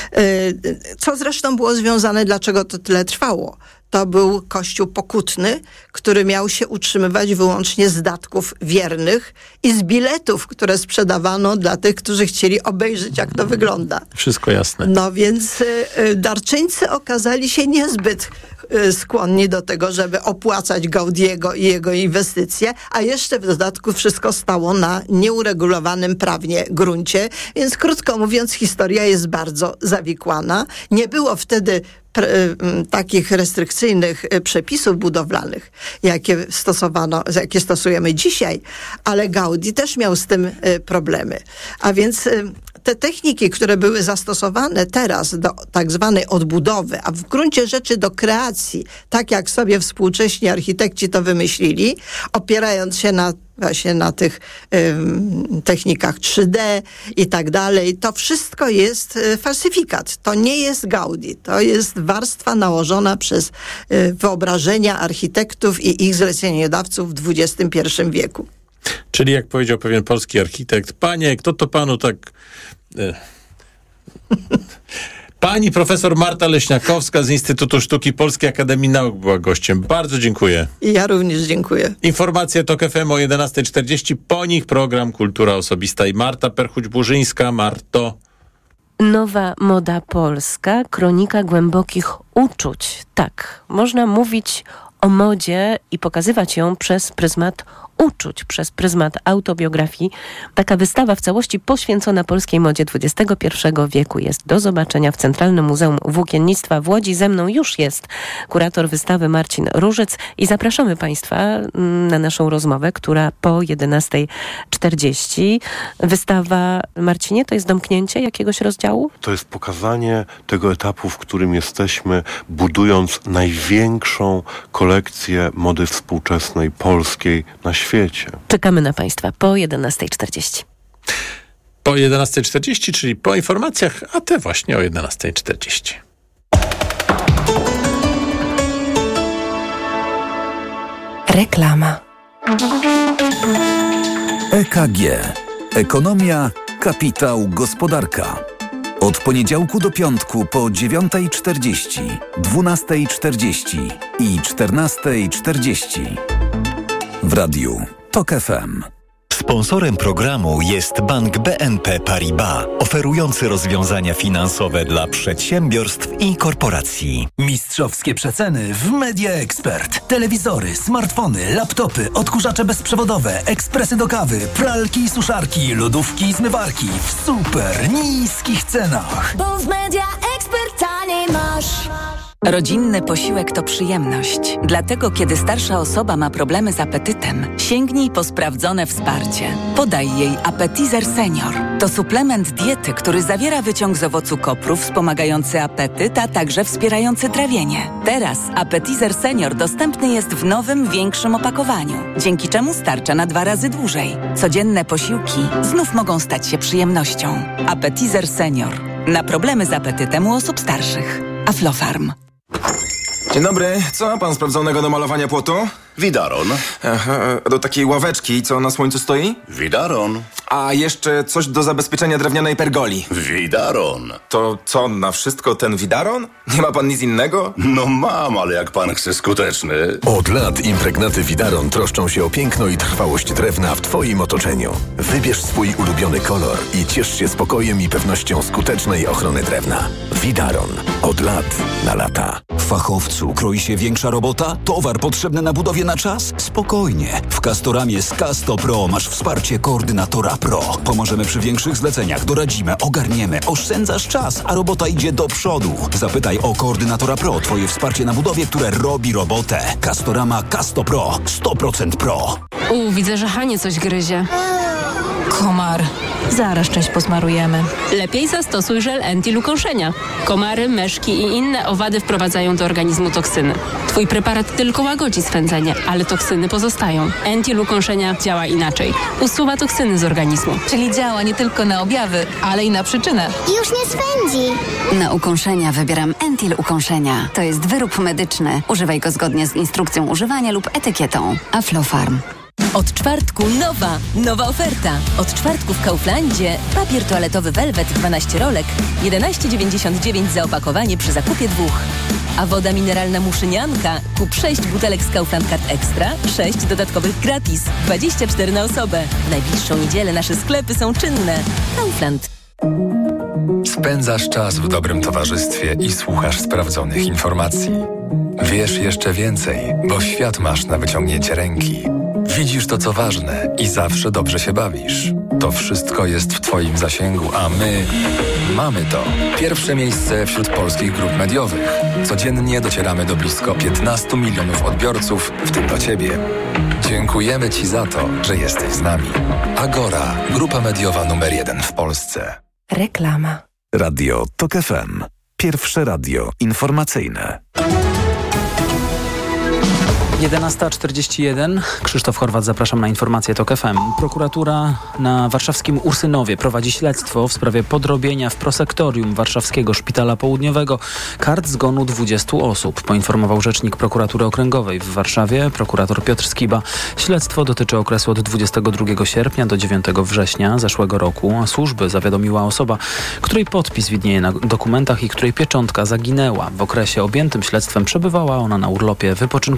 Speaker 2: co zresztą było związane, dlaczego to tyle trwało. To był kościół pokutny, który miał się utrzymywać wyłącznie z datków wiernych i z biletów, które sprzedawano dla tych, którzy chcieli obejrzeć, jak to wygląda.
Speaker 1: Wszystko jasne.
Speaker 2: No więc darczyńcy okazali się niezbyt skłonni do tego, żeby opłacać Gaudiego i jego inwestycje, a jeszcze w dodatku wszystko stało na nieuregulowanym prawnie gruncie, więc krótko mówiąc historia jest bardzo zawikłana. Nie było wtedy Pre, takich restrykcyjnych przepisów budowlanych, jakie stosowano, jakie stosujemy dzisiaj, ale Gaudí też miał z tym problemy. A więc te techniki, które były zastosowane teraz do tak zwanej odbudowy, a w gruncie rzeczy do kreacji, tak jak sobie współcześni architekci to wymyślili, opierając się na właśnie na tych y, technikach trzy D i tak dalej, to wszystko jest y, falsyfikat. To nie jest Gaudí. To jest warstwa nałożona przez y, wyobrażenia architektów i ich zleceniodawców w dwudziestym pierwszym wieku.
Speaker 1: Czyli jak powiedział pewien polski architekt, panie, kto to panu tak... Y- Pani profesor Marta Leśniakowska z Instytutu Sztuki Polskiej Akademii Nauk była gościem. Bardzo dziękuję.
Speaker 2: I ja również dziękuję.
Speaker 1: Informacje TOK F M o jedenasta czterdzieści, po nich program Kultura Osobista i Marta Perchuć-Burzyńska. Marto.
Speaker 13: Nowa moda polska, kronika głębokich uczuć. Tak, można mówić o modzie i pokazywać ją przez pryzmat uczuć, przez pryzmat autobiografii. Taka wystawa w całości poświęcona polskiej modzie dwudziestego pierwszego wieku jest do zobaczenia w Centralnym Muzeum Włókiennictwa w Łodzi. Ze mną już jest kurator wystawy Marcin Różyc i zapraszamy Państwa na naszą rozmowę, która po jedenastej czterdzieści. Wystawa, Marcinie, to jest domknięcie jakiegoś rozdziału?
Speaker 14: To jest pokazanie tego etapu, w którym jesteśmy, budując największą kolekcję mody współczesnej polskiej na świecie. świecie.
Speaker 13: Czekamy na Państwa po jedenastej czterdzieści.
Speaker 1: Po jedenastej czterdzieści, czyli po informacjach, a te właśnie o jedenastej czterdzieści.
Speaker 13: Reklama.
Speaker 8: E K G. Ekonomia, kapitał, gospodarka. Od poniedziałku do piątku po dziewiątej czterdzieści, dwunastej czterdzieści i czternastej czterdzieści. W radiu TOK F M.
Speaker 15: Sponsorem programu jest Bank B N P Paribas, oferujący rozwiązania finansowe dla przedsiębiorstw i korporacji.
Speaker 16: Mistrzowskie przeceny w Media Expert. Telewizory, smartfony, laptopy, odkurzacze bezprzewodowe, ekspresy do kawy, pralki i suszarki, lodówki i zmywarki w super niskich cenach.
Speaker 17: Bo w Media Expert taniej masz.
Speaker 3: Rodzinny posiłek to przyjemność. Dlatego, kiedy starsza osoba ma problemy z apetytem, sięgnij po sprawdzone wsparcie. Podaj jej Appetizer Senior. To suplement diety, który zawiera wyciąg z owocu kopru wspomagający apetyt, a także wspierający trawienie. Teraz Appetizer Senior dostępny jest w nowym, większym opakowaniu, dzięki czemu starcza na dwa razy dłużej. Codzienne posiłki znów mogą stać się przyjemnością. Appetizer Senior. Na problemy z apetytem u osób starszych. Aflofarm.
Speaker 18: Dzień dobry, co ma pan sprawdzonego do malowania płotu?
Speaker 19: Widaron.
Speaker 18: Aha, do takiej ławeczki, co na słońcu stoi?
Speaker 19: Widaron.
Speaker 18: A jeszcze coś do zabezpieczenia drewnianej pergoli.
Speaker 19: Widaron.
Speaker 18: To co, na wszystko ten Widaron? Nie ma pan nic innego?
Speaker 19: No mam, ale jak pan chce skuteczny.
Speaker 4: Od lat impregnaty Widaron troszczą się o piękno i trwałość drewna w twoim otoczeniu. Wybierz swój ulubiony kolor i ciesz się spokojem i pewnością skutecznej ochrony drewna. Widaron. Od lat na lata.
Speaker 6: Fachowcu, kroi się większa robota? Towar potrzebny na budowie na czas? Spokojnie. W Castoramie z Casto Pro masz wsparcie koordynatora Pro. Pomożemy przy większych zleceniach, doradzimy, ogarniemy, oszczędzasz czas, a robota idzie do przodu. Zapytaj o koordynatora Pro, twoje wsparcie na budowie, które robi robotę. Castorama Casto Pro. sto procent Pro.
Speaker 20: U, widzę, że Hanie coś gryzie. Komar. Zaraz część posmarujemy. Lepiej zastosuj żel Entil ukąszenia. Komary, myszki i inne owady wprowadzają do organizmu toksyny. Twój preparat tylko łagodzi swędzenie, ale toksyny pozostają. Entil ukąszenia działa inaczej. Usuwa toksyny z organizmu.
Speaker 21: Czyli działa nie tylko na objawy, ale i na przyczynę.
Speaker 22: Już nie swędzi.
Speaker 23: Na ukąszenia wybieram Entil ukąszenia. To jest wyrób medyczny. Używaj go zgodnie z instrukcją używania lub etykietą. Aflofarm.
Speaker 24: Od czwartku nowa, nowa oferta. Od czwartku w Kauflandzie papier toaletowy Velvet dwanaście rolek, jedenaście dziewięćdziesiąt dziewięć za opakowanie przy zakupie dwóch. A woda mineralna Muszynianka, kup sześć butelek z Kaufland Card Extra, sześć dodatkowych gratis, dwadzieścia cztery na osobę. W najbliższą niedzielę nasze sklepy są czynne. Kaufland.
Speaker 25: Spędzasz czas w dobrym towarzystwie i słuchasz sprawdzonych informacji. Wiesz jeszcze więcej, bo świat masz na wyciągnięcie ręki. Widzisz to, co ważne i zawsze dobrze się bawisz. To wszystko jest w twoim zasięgu, a my mamy to. Pierwsze miejsce wśród polskich grup mediowych. Codziennie docieramy do blisko piętnastu milionów odbiorców, w tym do ciebie. Dziękujemy ci za to, że jesteś z nami. Agora, grupa mediowa numer jeden w Polsce.
Speaker 13: Reklama.
Speaker 8: Radio TOK F M. Pierwsze radio informacyjne.
Speaker 9: jedenasta czterdzieści jeden. Krzysztof Horwat, zapraszam na informację TOK F M. Prokuratura na warszawskim Ursynowie prowadzi śledztwo w sprawie podrobienia w prosektorium Warszawskiego Szpitala Południowego kart zgonu dwudziestu osób, poinformował rzecznik Prokuratury Okręgowej w Warszawie, prokurator Piotr Skiba. Śledztwo dotyczy okresu od dwudziestego drugiego sierpnia do dziewiątego września zeszłego roku. Służby zawiadomiła osoba, której podpis widnieje na dokumentach i której pieczątka zaginęła. W okresie objętym śledztwem przebywała ona na urlopie wypoczynkowym.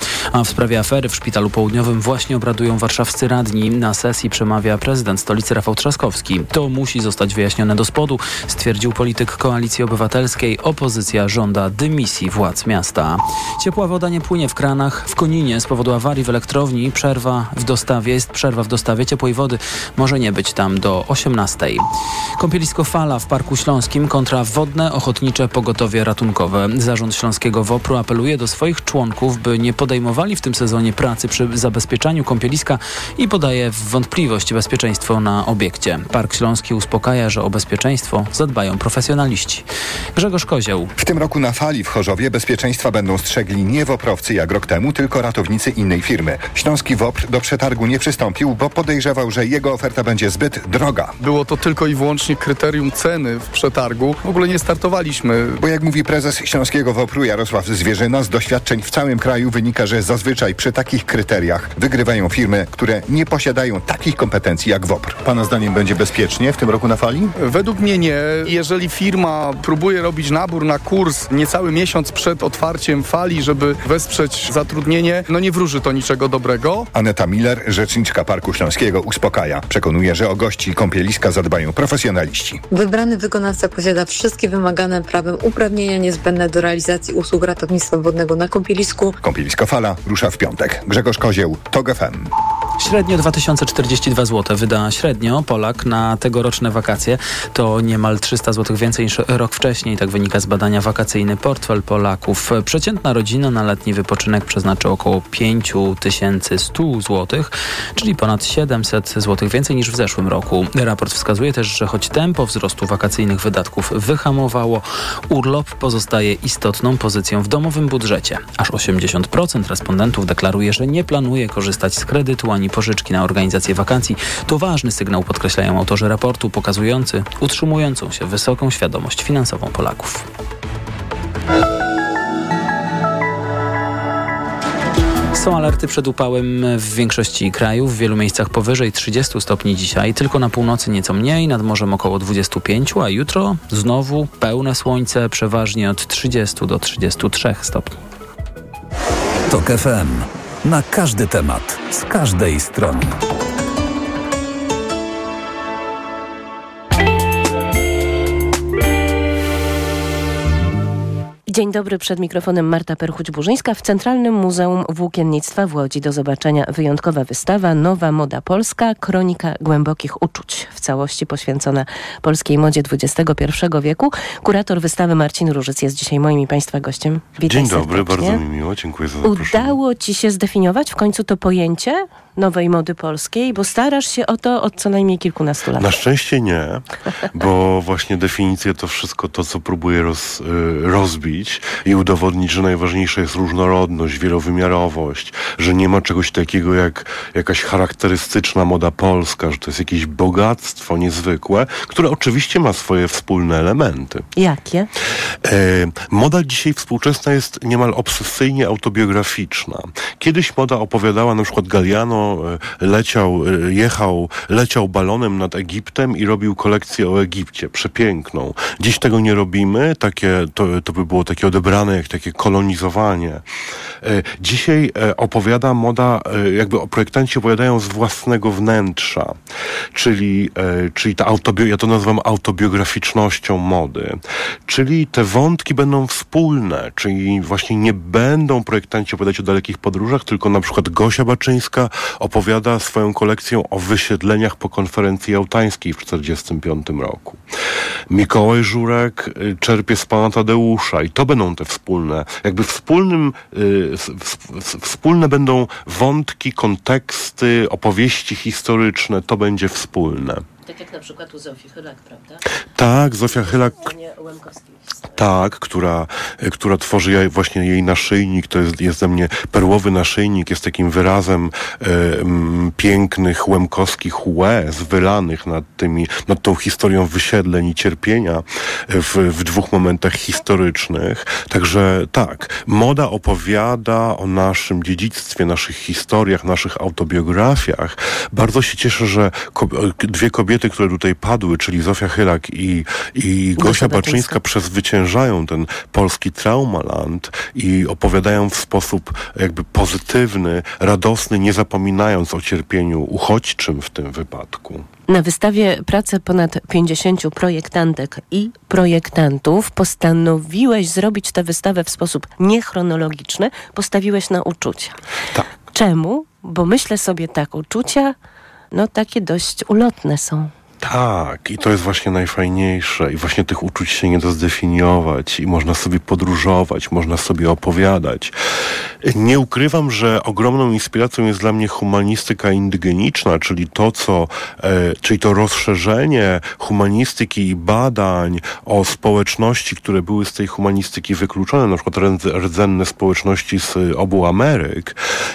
Speaker 9: A w sprawie afery w Szpitalu Południowym właśnie obradują warszawscy radni. Na sesji przemawia prezydent stolicy Rafał Trzaskowski. To musi zostać wyjaśnione do spodu, stwierdził polityk Koalicji Obywatelskiej. Opozycja żąda dymisji władz miasta. Ciepła woda nie płynie w kranach. W Koninie z powodu awarii w elektrowni przerwa w dostawie. Jest przerwa w dostawie ciepłej wody. Może nie być tam do osiemnastej. Kąpielisko Fala w Parku Śląskim kontra wodne ochotnicze pogotowie ratunkowe. Zarząd Śląskiego WOPR-u apeluje do swoich członków, by nie podejmowali w tym sezonie pracy przy zabezpieczaniu kąpieliska i podaje w wątpliwość bezpieczeństwo na obiekcie. Park Śląski uspokaja, że o bezpieczeństwo zadbają profesjonaliści. Grzegorz Kozioł.
Speaker 5: W tym roku na Fali w Chorzowie bezpieczeństwa będą strzegli nie woprowcy jak rok temu, tylko ratownicy innej firmy. Śląski WOPR do przetargu nie przystąpił, bo podejrzewał, że jego oferta będzie zbyt droga.
Speaker 7: Było to tylko i wyłącznie kryterium ceny w przetargu. W ogóle nie startowaliśmy.
Speaker 5: Bo jak mówi prezes Śląskiego WOPR-u Jarosław Zwierzyna, z doświadczeń w całym kraju wynika, że zazwyczaj przy takich kryteriach wygrywają firmy, które nie posiadają takich kompetencji jak WOPR. Pana zdaniem będzie bezpiecznie w tym roku na Fali?
Speaker 7: Według mnie nie. Jeżeli firma próbuje robić nabór na kurs niecały miesiąc przed otwarciem Fali, żeby wesprzeć zatrudnienie, no nie wróży to niczego dobrego.
Speaker 5: Aneta Miller, rzeczniczka Parku Śląskiego, uspokaja. Przekonuje, że o gości kąpieliska zadbają profesjonaliści.
Speaker 11: Wybrany wykonawca posiada wszystkie wymagane prawem uprawnienia niezbędne do realizacji usług ratownictwa wodnego na kąpielisku.
Speaker 5: Kąpielisko Fala rusza w piątek. Grzegorz Kozieł, TOG F M.
Speaker 9: Średnio dwa tysiące czterdzieści dwa złote wyda średnio Polak na tegoroczne wakacje. To niemal trzysta złotych więcej niż rok wcześniej. Tak wynika z badania Wakacyjny Portfel Polaków. Przeciętna rodzina na letni wypoczynek przeznaczy około pięć tysięcy sto złotych, czyli ponad siedemset złotych więcej niż w zeszłym roku. Raport wskazuje też, że choć tempo wzrostu wakacyjnych wydatków wyhamowało, urlop pozostaje istotną pozycją w domowym budżecie. Aż osiemdziesiąt procent respondentów deklaruje, że nie planuje korzystać z kredytu ani pożyczki na organizację wakacji. To ważny sygnał, podkreślają autorzy raportu, pokazujący utrzymującą się wysoką świadomość finansową Polaków. Są alerty przed upałem w większości krajów, w wielu miejscach powyżej trzydziestu stopni dzisiaj, tylko na północy nieco mniej, nad morzem około dwudziestu pięciu, a jutro znowu pełne słońce, przeważnie od trzydziestu do trzydziestu trzech stopni.
Speaker 8: TOG F M. Na każdy temat, z każdej strony.
Speaker 13: Dzień dobry, przed mikrofonem Marta Perchuć-Burzyńska. W Centralnym Muzeum Włókiennictwa w Łodzi do zobaczenia wyjątkowa wystawa Nowa moda polska, kronika głębokich uczuć, w całości poświęcona polskiej modzie dwudziestego pierwszego wieku. Kurator wystawy Marcin Różyc jest dzisiaj moim i Państwa gościem. Witaj
Speaker 14: Dzień dobry,
Speaker 13: serdecznie.
Speaker 14: bardzo mi miło, dziękuję za zaproszenie.
Speaker 13: Udało Ci się zdefiniować w końcu to pojęcie nowej mody polskiej, bo starasz się o to od co najmniej kilkunastu lat.
Speaker 14: Na szczęście nie, bo właśnie definicje to wszystko to, co próbuję roz, rozbić i udowodnić, że najważniejsza jest różnorodność, wielowymiarowość, że nie ma czegoś takiego jak jakaś charakterystyczna moda polska, że to jest jakieś bogactwo niezwykłe, które oczywiście ma swoje wspólne elementy.
Speaker 13: Jakie?
Speaker 14: E, moda dzisiaj współczesna jest niemal obsesyjnie autobiograficzna. Kiedyś moda opowiadała, na przykład Galliano leciał, jechał, leciał balonem nad Egiptem i robił kolekcję o Egipcie. Przepiękną. Dziś tego nie robimy. Takie, to, to by było takie odebrane jak takie kolonizowanie. Dzisiaj opowiada moda, jakby projektanci opowiadają z własnego wnętrza. Czyli, czyli ta autobi- ja to nazywam autobiograficznością mody. Czyli te wątki będą wspólne. Czyli właśnie nie będą projektanci opowiadać o dalekich podróżach, tylko na przykład Gosia Baczyńska opowiada swoją kolekcją o wysiedleniach po konferencji jałtańskiej w tysiąc dziewięćset czterdziestym piątym roku. Mikołaj Żurek czerpie z pana Tadeusza i to będą te wspólne, jakby wspólnym, y, wspólne będą wątki, konteksty, opowieści historyczne, to będzie wspólne.
Speaker 13: Tak jak na przykład u Zofii Chylak, prawda?
Speaker 14: Tak, Zofia Chylak. Tak, która, która tworzy jej, właśnie jej naszyjnik, to jest, jest dla mnie perłowy naszyjnik, jest takim wyrazem e, m, pięknych, łemkowskich łez wylanych nad tymi, nad tą historią wysiedleń i cierpienia w, w dwóch momentach historycznych. Także tak, moda opowiada o naszym dziedzictwie, naszych historiach, naszych autobiografiach. Bardzo się cieszę, że ko- dwie kobiety, które tutaj padły, czyli Zofia Chylak i, i Gosia Baczyńska, przezwyciężyły odtwarzają ten polski Traumaland i opowiadają w sposób jakby pozytywny, radosny, nie zapominając o cierpieniu uchodźczym w tym wypadku.
Speaker 13: Na wystawie prace ponad pięćdziesięciu projektantek i projektantów postanowiłeś zrobić tę wystawę w sposób niechronologiczny, postawiłeś na uczucia.
Speaker 14: Tak.
Speaker 13: Czemu? Bo myślę sobie tak, uczucia, no takie dość ulotne są.
Speaker 14: Tak, i to jest właśnie najfajniejsze i właśnie tych uczuć się nie da zdefiniować i można sobie podróżować, można sobie opowiadać. Nie ukrywam, że ogromną inspiracją jest dla mnie humanistyka indygeniczna, czyli to, co, e, czyli to rozszerzenie humanistyki i badań o społeczności, które były z tej humanistyki wykluczone, na przykład rdzenne społeczności z obu Ameryk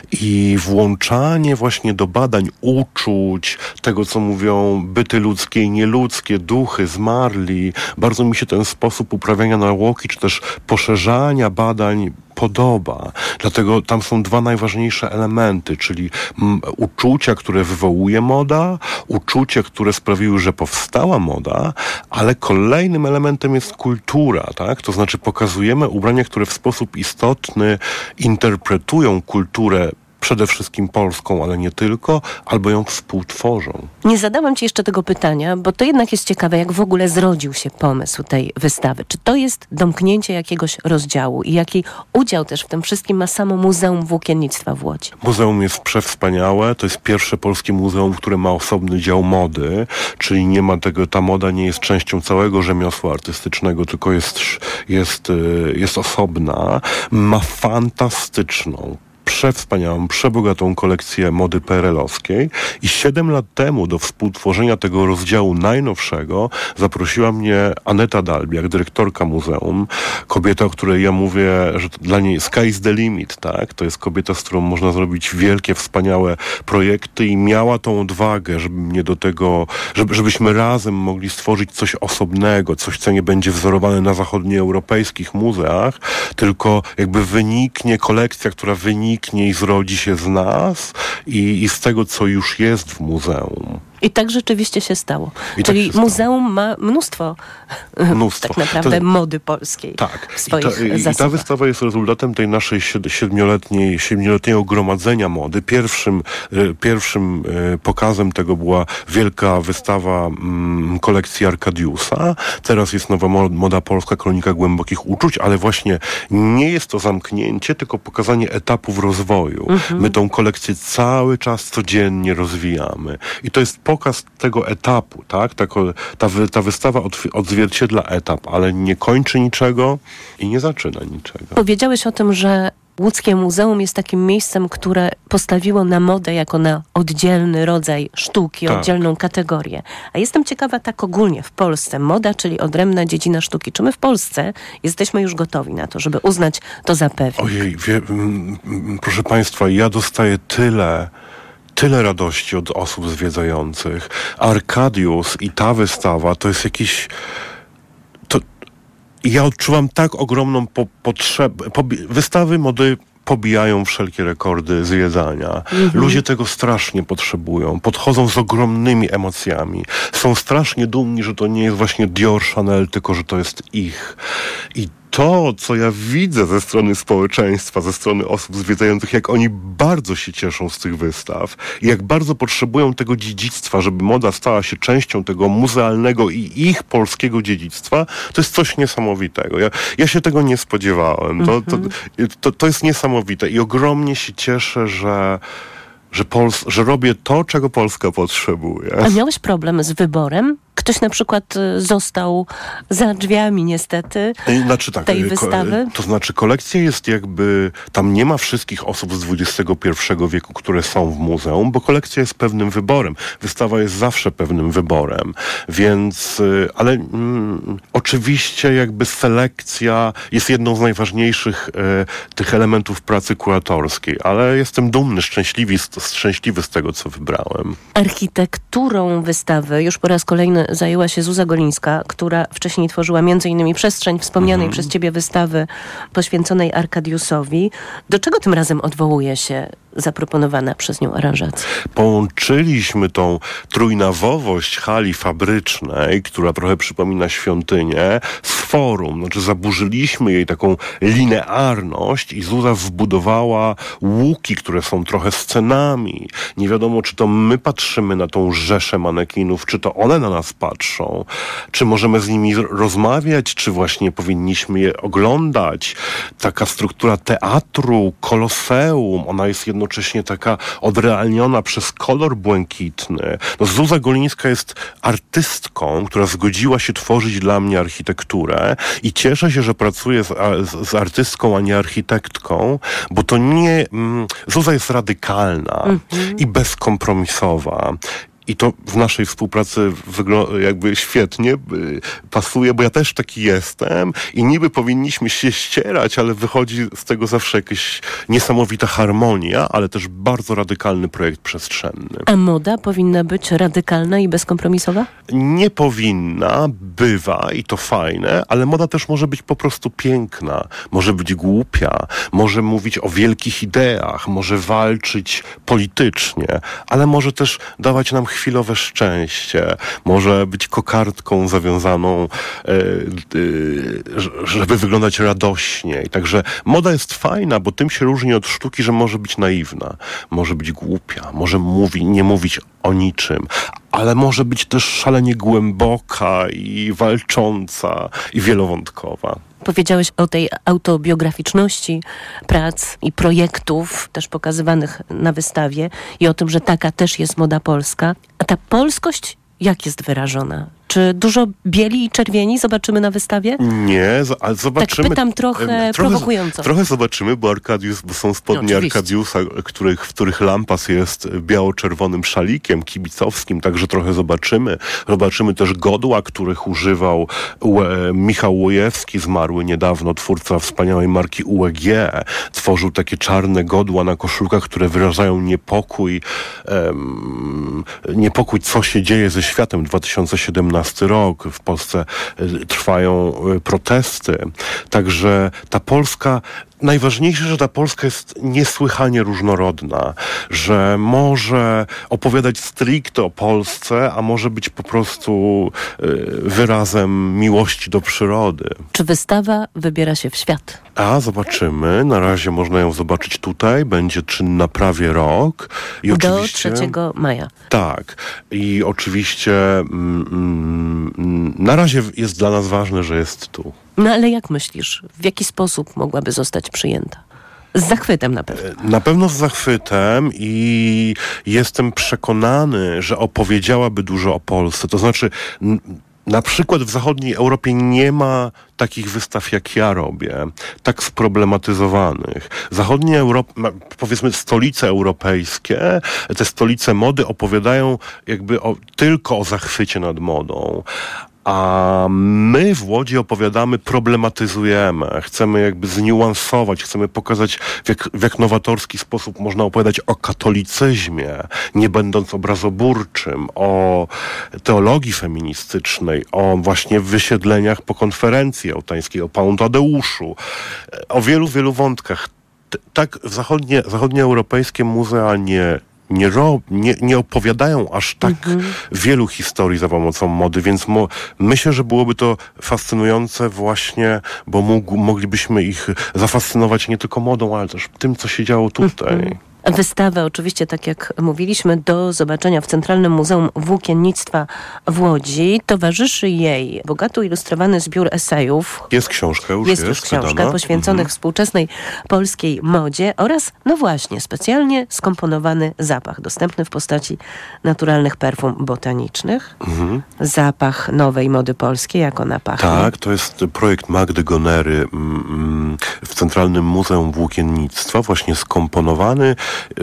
Speaker 14: i włączanie właśnie do badań uczuć, tego, co mówią byty ludzkie, ludzkie i nieludzkie, duchy, zmarli. Bardzo mi się ten sposób uprawiania nauki, czy też poszerzania badań podoba. Dlatego tam są dwa najważniejsze elementy, czyli m, uczucia, które wywołuje moda, uczucia, które sprawiły, że powstała moda, ale kolejnym elementem jest kultura, tak? To znaczy pokazujemy ubrania, które w sposób istotny interpretują kulturę przede wszystkim polską, ale nie tylko, albo ją współtworzą.
Speaker 13: Nie zadałam ci jeszcze tego pytania, bo to jednak jest ciekawe, jak w ogóle zrodził się pomysł tej wystawy. Czy to jest domknięcie jakiegoś rozdziału i jaki udział też w tym wszystkim ma samo Muzeum Włókiennictwa w Łodzi?
Speaker 14: Muzeum jest przewspaniałe. To jest pierwsze polskie muzeum, które ma osobny dział mody, czyli nie ma tego, ta moda nie jest częścią całego rzemiosła artystycznego, tylko jest, jest, jest osobna. Ma fantastyczną, przewspaniałą, przebogatą kolekcję mody P R L-owskiej i siedem lat temu do współtworzenia tego rozdziału najnowszego zaprosiła mnie Aneta Dalbiak, dyrektorka muzeum, kobieta, o której ja mówię, że dla niej sky's the limit, tak? To jest kobieta, z którą można zrobić wielkie, wspaniałe projekty i miała tą odwagę, żeby mnie do tego, żeby, żebyśmy razem mogli stworzyć coś osobnego, coś, co nie będzie wzorowane na zachodnioeuropejskich muzeach, tylko jakby wyniknie kolekcja, która wyniknie i zrodzi się z nas i, i z tego, co już jest w muzeum.
Speaker 13: I tak rzeczywiście się stało.
Speaker 14: I
Speaker 13: Czyli
Speaker 14: tak
Speaker 13: muzeum ma mnóstwo, mnóstwo. tak naprawdę to, mody polskiej.
Speaker 14: Tak.
Speaker 13: W swoich
Speaker 14: I, ta, I ta wystawa jest rezultatem tej naszej siedmioletniej, siedmioletniego gromadzenia mody. Pierwszym, pierwszym pokazem tego była wielka wystawa mm, kolekcji Arkadiusa. Teraz jest nowa moda polska, kronika głębokich uczuć, ale właśnie nie jest to zamknięcie, tylko pokazanie etapów rozwoju. Mhm. My tą kolekcję cały czas codziennie rozwijamy. I to jest pokaz tego etapu, tak? Ta, ta, ta wystawa odzwierciedla etap, ale nie kończy niczego i nie zaczyna niczego.
Speaker 13: Powiedziałeś o tym, że Łódzkie Muzeum jest takim miejscem, które postawiło na modę jako na oddzielny rodzaj sztuki, tak. oddzielną kategorię. A jestem ciekawa tak ogólnie w Polsce. Moda, czyli odrębna dziedzina sztuki. Czy my w Polsce jesteśmy już gotowi na to, żeby uznać to za pewnik?
Speaker 14: Ojej, wie, m, m, proszę Państwa, ja dostaję tyle Tyle radości od osób zwiedzających. Arkadius i ta wystawa to jest jakiś... To, ja odczuwam tak ogromną po, potrzebę. Pobi- wystawy mody pobijają wszelkie rekordy zwiedzania. Mhm. Ludzie tego strasznie potrzebują. Podchodzą z ogromnymi emocjami. Są strasznie dumni, że to nie jest właśnie Dior, Chanel, tylko że to jest ich. I to, co ja widzę ze strony społeczeństwa, ze strony osób zwiedzających, jak oni bardzo się cieszą z tych wystaw i jak bardzo potrzebują tego dziedzictwa, żeby moda stała się częścią tego muzealnego i ich polskiego dziedzictwa, to jest coś niesamowitego. Ja, ja się tego nie spodziewałem. To, to, to, to jest niesamowite i ogromnie się cieszę, że Że, Pols- że robię to, czego Polska potrzebuje.
Speaker 13: A miałeś problem z wyborem? Ktoś na przykład został za drzwiami niestety
Speaker 14: znaczy, tak,
Speaker 13: tej wystawy?
Speaker 14: Ko- to znaczy kolekcja jest jakby, tam nie ma wszystkich osób z dwudziestego pierwszego wieku, które są w muzeum, bo kolekcja jest pewnym wyborem. Wystawa jest zawsze pewnym wyborem. Więc, ale mm, oczywiście jakby selekcja jest jedną z najważniejszych e, tych elementów pracy kuratorskiej, ale jestem dumny, szczęśliwy, szczęśliwy z tego, co wybrałem.
Speaker 13: Architekturą wystawy już po raz kolejny zajęła się Zuza Golińska, która wcześniej tworzyła między innymi przestrzeń wspomnianej mhm. przez ciebie wystawy poświęconej Arkadiusowi. Do czego tym razem odwołuje się zaproponowana przez nią aranżacja?
Speaker 14: Połączyliśmy tą trójnawowość hali fabrycznej, która trochę przypomina świątynię, z forum. Znaczy zaburzyliśmy jej taką linearność i Zuza wbudowała łuki, które są trochę scenami. Nie wiadomo, czy to my patrzymy na tą rzeszę manekinów, czy to one na nas patrzą, czy możemy z nimi rozmawiać, czy właśnie powinniśmy je oglądać. Taka struktura teatru, koloseum, ona jest jednocześnie taka odrealniona przez kolor błękitny. No, Zuza Golińska jest artystką, która zgodziła się tworzyć dla mnie architekturę i cieszę się, że pracuję z, z, z artystką, a nie architektką, bo to nie... Mm, Zuza jest radykalna mm-hmm. i bezkompromisowa. I to w naszej współpracy wygląda jakby świetnie y, pasuje, bo ja też taki jestem i niby powinniśmy się ścierać, ale wychodzi z tego zawsze jakaś niesamowita harmonia, ale też bardzo radykalny projekt przestrzenny.
Speaker 13: A moda powinna być radykalna i bezkompromisowa?
Speaker 14: Nie powinna, bywa i to fajne, ale moda też może być po prostu piękna, może być głupia, może mówić o wielkich ideach, może walczyć politycznie, ale może też dawać nam chwilowe szczęście, może być kokardką zawiązaną, e, e, żeby wyglądać radośniej. Także moda jest fajna, bo tym się różni od sztuki, że może być naiwna, może być głupia, może mówi, nie mówić o niczym, ale może być też szalenie głęboka i walcząca i wielowątkowa.
Speaker 13: Powiedziałeś o tej autobiograficzności prac i projektów też pokazywanych na wystawie i o tym, że taka też jest moda polska. A ta polskość jak jest wyrażona? Czy dużo bieli i czerwieni zobaczymy na wystawie?
Speaker 14: Nie, ale zobaczymy...
Speaker 13: Tak pytam trochę, trochę prowokująco.
Speaker 14: Trochę zobaczymy, bo Arkadiusz, bo są spodnie
Speaker 13: no,
Speaker 14: Arkadiusza, których, w których lampas jest biało-czerwonym szalikiem kibicowskim, także trochę zobaczymy. Zobaczymy też godła, których używał Ue, Michał Łojewski, zmarły niedawno, twórca wspaniałej marki U E G. Tworzył takie czarne godła na koszulkach, które wyrażają niepokój, um, niepokój, co się dzieje ze światem. dwa tysiące siedemnasty rok. W Polsce trwają protesty. Także ta Polska... Najważniejsze, że ta Polska jest niesłychanie różnorodna, że może opowiadać stricte o Polsce, a może być po prostu y, wyrazem miłości do przyrody.
Speaker 13: Czy wystawa wybiera się w świat?
Speaker 14: A, zobaczymy. Na razie można ją zobaczyć tutaj. Będzie czynna prawie rok. I
Speaker 13: do
Speaker 14: oczywiście,
Speaker 13: trzeciego maja.
Speaker 14: Tak. I oczywiście mm, mm, na razie jest dla nas ważne, że jest tu.
Speaker 13: No ale jak myślisz, w jaki sposób mogłaby zostać przyjęta? Z zachwytem na pewno.
Speaker 14: Na pewno z zachwytem i jestem przekonany, że opowiedziałaby dużo o Polsce. To znaczy... N- Na przykład w zachodniej Europie nie ma takich wystaw, jak ja robię, tak sproblematyzowanych. Zachodnia Europa, powiedzmy stolice europejskie, te stolice mody opowiadają jakby o, tylko o zachwycie nad modą. A my w Łodzi opowiadamy, problematyzujemy, chcemy jakby zniuansować, chcemy pokazać, w jak, w jak nowatorski sposób można opowiadać o katolicyzmie, nie będąc obrazoburczym, o teologii feministycznej, o właśnie wysiedleniach po konferencji jałtańskiej, o Panu Tadeuszu, o wielu, wielu wątkach. T- tak zachodnie, zachodnioeuropejskie muzea nie Nie, ro, nie, nie opowiadają aż tak mhm. wielu historii za pomocą mody, więc mo, myślę, że byłoby to fascynujące właśnie, bo mógł, moglibyśmy ich zafascynować nie tylko modą, ale też tym, co się działo tutaj. Mhm.
Speaker 13: Wystawę oczywiście, tak jak mówiliśmy, do zobaczenia w Centralnym Muzeum Włókiennictwa w Łodzi. Towarzyszy jej bogato ilustrowany zbiór esejów.
Speaker 14: Jest książka, już
Speaker 13: jest.
Speaker 14: Jest
Speaker 13: już książka
Speaker 14: wydana.
Speaker 13: poświęconych mhm. współczesnej polskiej modzie oraz, no właśnie, specjalnie skomponowany zapach, dostępny w postaci naturalnych perfum botanicznych. Mhm. Zapach nowej mody polskiej, jak ona pachnie.
Speaker 14: Tak, to jest projekt Magdy Gonery w Centralnym Muzeum Włókiennictwa, właśnie skomponowany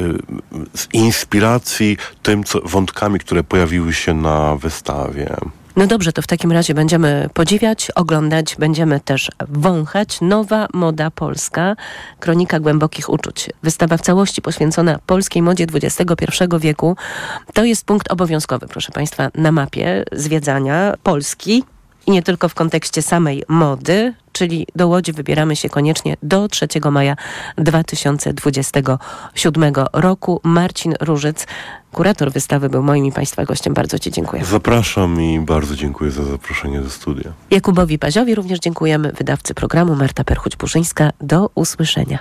Speaker 14: z inspiracji tym co, wątkami, które pojawiły się na wystawie.
Speaker 13: No dobrze, to w takim razie będziemy podziwiać, oglądać, będziemy też wąchać. Nowa moda polska, kronika głębokich uczuć. Wystawa w całości poświęcona polskiej modzie dwudziestego pierwszego wieku. To jest punkt obowiązkowy, proszę Państwa, na mapie zwiedzania Polski. I nie tylko w kontekście samej mody, czyli do Łodzi wybieramy się koniecznie do trzeciego maja dwa tysiące dwudziestego siódmego roku. Marcin Różyc, kurator wystawy, był moim i Państwa gościem. Bardzo Ci dziękuję.
Speaker 14: Zapraszam i bardzo dziękuję za zaproszenie do studia.
Speaker 13: Jakubowi Paziowi również dziękujemy, wydawcy programu Marta Perchuć-Burzyńska. Do usłyszenia.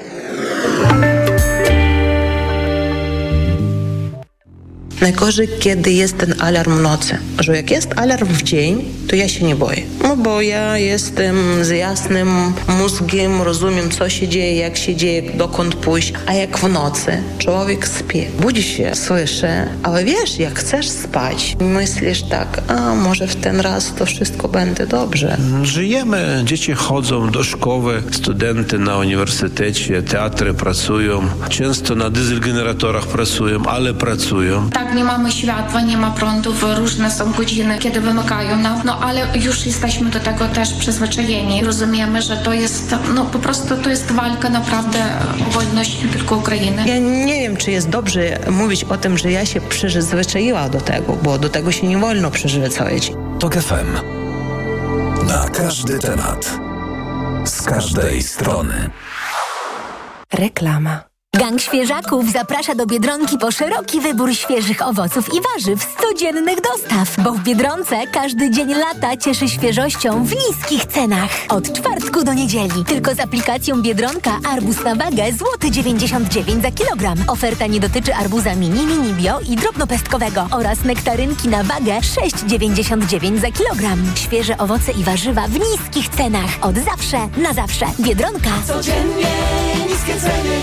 Speaker 1: Najgorzej, kiedy jest ten alarm w nocy. Że jak jest alarm w dzień, to ja się nie boję. No bo ja jestem z jasnym mózgiem, rozumiem, co się dzieje, jak się dzieje, dokąd pójść. A jak w nocy człowiek śpi, budzi się, słyszy, ale wiesz, jak chcesz spać, myślisz tak, a może w ten raz to wszystko będzie dobrze.
Speaker 2: Żyjemy, dzieci chodzą do szkoły, studenty na uniwersytecie, teatry pracują, często na dieselgeneratorach pracują, ale pracują.
Speaker 10: Tak, nie mamy światła, nie ma prądów, różne są godziny, kiedy wymykają nam, no ale już jesteśmy do tego też przyzwyczajeni. Rozumiemy, że to jest, no po prostu to jest walka naprawdę o wolność nie tylko Ukrainy.
Speaker 1: Ja nie wiem, czy jest dobrze mówić o tym, że ja się przyzwyczaiła do tego, bo do tego się nie wolno przyzwyczaić.
Speaker 16: TOK F M. Na każdy temat. Z każdej strony.
Speaker 13: Reklama.
Speaker 17: Gang Świeżaków zaprasza do Biedronki po szeroki wybór świeżych owoców i warzyw z codziennych dostaw, bo w Biedronce każdy dzień lata cieszy świeżością w niskich cenach. Od czwartku do niedzieli tylko z aplikacją Biedronka arbuz na wagę złoty dziewięćdziesiąt dziewięć za kilogram. Oferta nie dotyczy arbuza mini, mini bio i drobnopestkowego oraz nektarynki na wagę sześć dziewięćdziesiąt dziewięć za kilogram. Świeże owoce i warzywa w niskich cenach. Od zawsze na zawsze. Biedronka.
Speaker 12: Codziennie niskie ceny.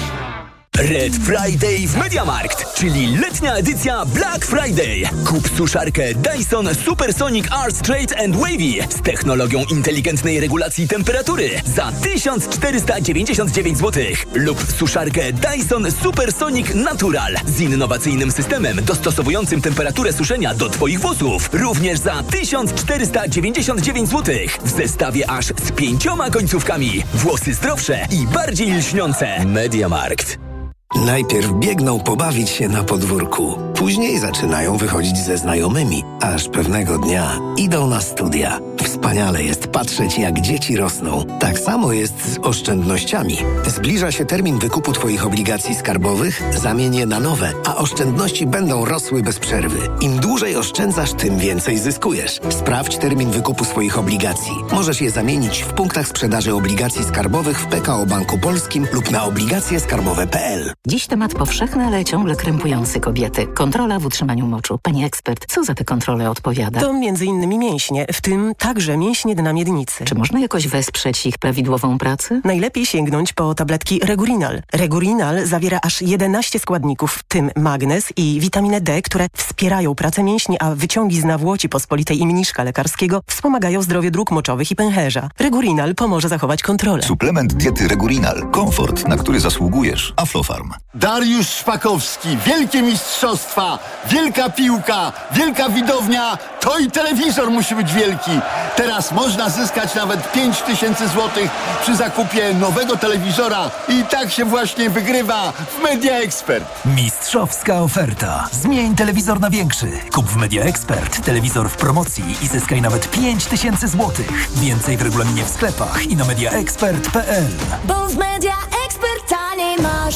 Speaker 12: Red Friday w MediaMarkt, czyli letnia edycja Black Friday. Kup suszarkę Dyson Supersonic R Straight and Wavy z technologią inteligentnej regulacji temperatury za tysiąc czterysta dziewięćdziesiąt dziewięć złotych lub suszarkę Dyson Supersonic Natural z innowacyjnym systemem dostosowującym temperaturę suszenia do Twoich włosów również za tysiąc czterysta dziewięćdziesiąt dziewięć złotych w zestawie aż z pięcioma końcówkami. Włosy zdrowsze i bardziej lśniące. MediaMarkt.
Speaker 22: Najpierw biegną pobawić się na podwórku, później zaczynają wychodzić ze znajomymi, aż pewnego dnia idą na studia. Wspaniale jest patrzeć, jak dzieci rosną. Tak samo jest z oszczędnościami. Zbliża się termin wykupu Twoich obligacji skarbowych, zamień je na nowe, a oszczędności będą rosły bez przerwy. Im dłużej oszczędzasz, tym więcej zyskujesz. Sprawdź termin wykupu swoich obligacji. Możesz je zamienić w punktach sprzedaży obligacji skarbowych w P K O Banku Polskim lub na obligacje skarbowe kropka p l.
Speaker 26: Dziś temat powszechny, ale ciągle krępujący kobiety. Kontrola w utrzymaniu moczu. Pani ekspert, co za te kontrole odpowiada?
Speaker 27: To między innymi mięśnie, w tym także mięśnie dna miednicy.
Speaker 26: Czy można jakoś wesprzeć ich prawidłową pracę?
Speaker 27: Najlepiej sięgnąć po tabletki Regurinal. Regurinal zawiera aż jedenaście składników, w tym magnez i witaminę D, które wspierają pracę mięśni, a wyciągi z nawłoci pospolitej i mniszka lekarskiego wspomagają zdrowie dróg moczowych i pęcherza. Regurinal pomoże zachować kontrolę.
Speaker 28: Suplement diety Regurinal. Komfort, na który zasługujesz. Aflofarm.
Speaker 29: Dariusz Szpakowski, wielkie mistrzostwa, wielka piłka, wielka widownia, to i telewizor musi być wielki. Teraz można zyskać nawet pięć tysięcy złotych przy zakupie nowego telewizora i tak się właśnie wygrywa w Media Expert.
Speaker 16: Mistrzowska oferta. Zmień telewizor na większy. Kup w Media Expert telewizor w promocji i zyskaj nawet pięć tysięcy złotych. Więcej w regulaminie w sklepach i na mediaexpert kropka p l.
Speaker 17: Bo w Media Expert taniej masz.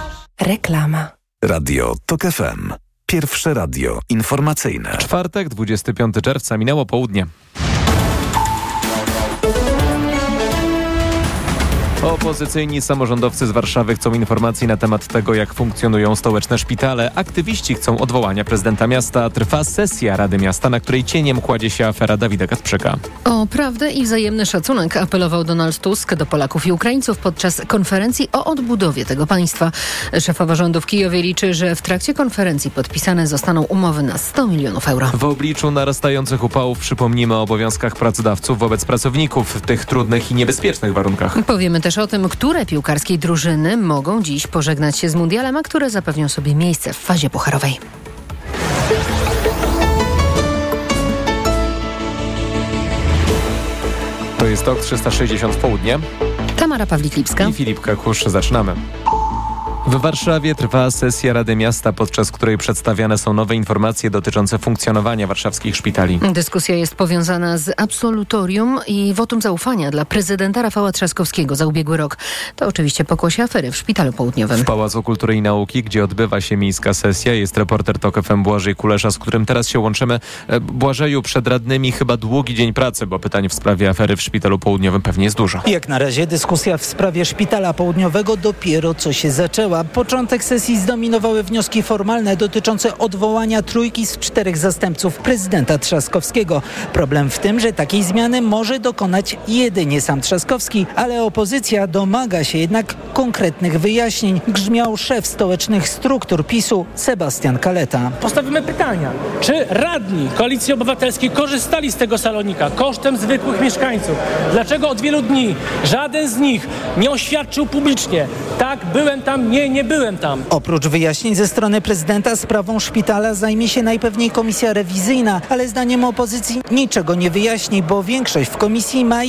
Speaker 13: Reklama.
Speaker 8: Radio TOK F M. Pierwsze radio informacyjne.
Speaker 30: Czwartek, dwudziestego piątego czerwca, minęło południe. Opozycyjni samorządowcy z Warszawy chcą informacji na temat tego, jak funkcjonują stołeczne szpitale. Aktywiści chcą odwołania prezydenta miasta. Trwa sesja Rady Miasta, na której cieniem kładzie się afera Dawida Kacprzyka.
Speaker 31: O prawdę i wzajemny szacunek apelował Donald Tusk do Polaków i Ukraińców podczas konferencji o odbudowie tego państwa. Szefowa rządu w Kijowie liczy, że w trakcie konferencji podpisane zostaną umowy na sto milionów euro.
Speaker 30: W obliczu narastających upałów przypomnimy o obowiązkach pracodawców wobec pracowników w tych trudnych i niebezpiecznych warunkach.
Speaker 31: Powiemy też o tym, które piłkarskie drużyny mogą dziś pożegnać się z mundialem, a które zapewnią sobie miejsce w fazie pucharowej.
Speaker 30: To jest TOK trzysta sześćdziesiąt w południe.
Speaker 31: Tamara Pawlik-Lipska
Speaker 30: i Filip Kakusz. Zaczynamy. W Warszawie trwa sesja Rady Miasta, podczas której przedstawiane są nowe informacje dotyczące funkcjonowania warszawskich szpitali.
Speaker 31: Dyskusja jest powiązana z absolutorium i wotum zaufania dla prezydenta Rafała Trzaskowskiego za ubiegły rok. To oczywiście pokłosie afery w Szpitalu Południowym.
Speaker 30: W Pałacu Kultury i Nauki, gdzie odbywa się miejska sesja, jest reporter TOK F M Błażej Kulesza, z którym teraz się łączymy. Błażeju, przed radnymi chyba długi dzień pracy, bo pytań w sprawie afery w Szpitalu Południowym pewnie jest dużo.
Speaker 3: Jak na razie dyskusja w sprawie Szpitala Południowego dopiero co się zaczęła. Początek sesji zdominowały wnioski formalne dotyczące odwołania trójki z czterech zastępców prezydenta Trzaskowskiego. Problem w tym, że takiej zmiany może dokonać jedynie sam Trzaskowski, ale opozycja domaga się jednak konkretnych wyjaśnień, grzmiał szef stołecznych struktur PiSu Sebastian Kaleta.
Speaker 4: Postawimy pytania, czy radni Koalicji Obywatelskiej korzystali z tego salonika kosztem zwykłych mieszkańców? Dlaczego od wielu dni żaden z nich nie oświadczył publicznie: tak, byłem tam, nie, nie byłem tam.
Speaker 3: Oprócz wyjaśnień ze strony prezydenta sprawą szpitala zajmie się najpewniej komisja rewizyjna, ale zdaniem opozycji niczego nie wyjaśni, bo większość w komisji ma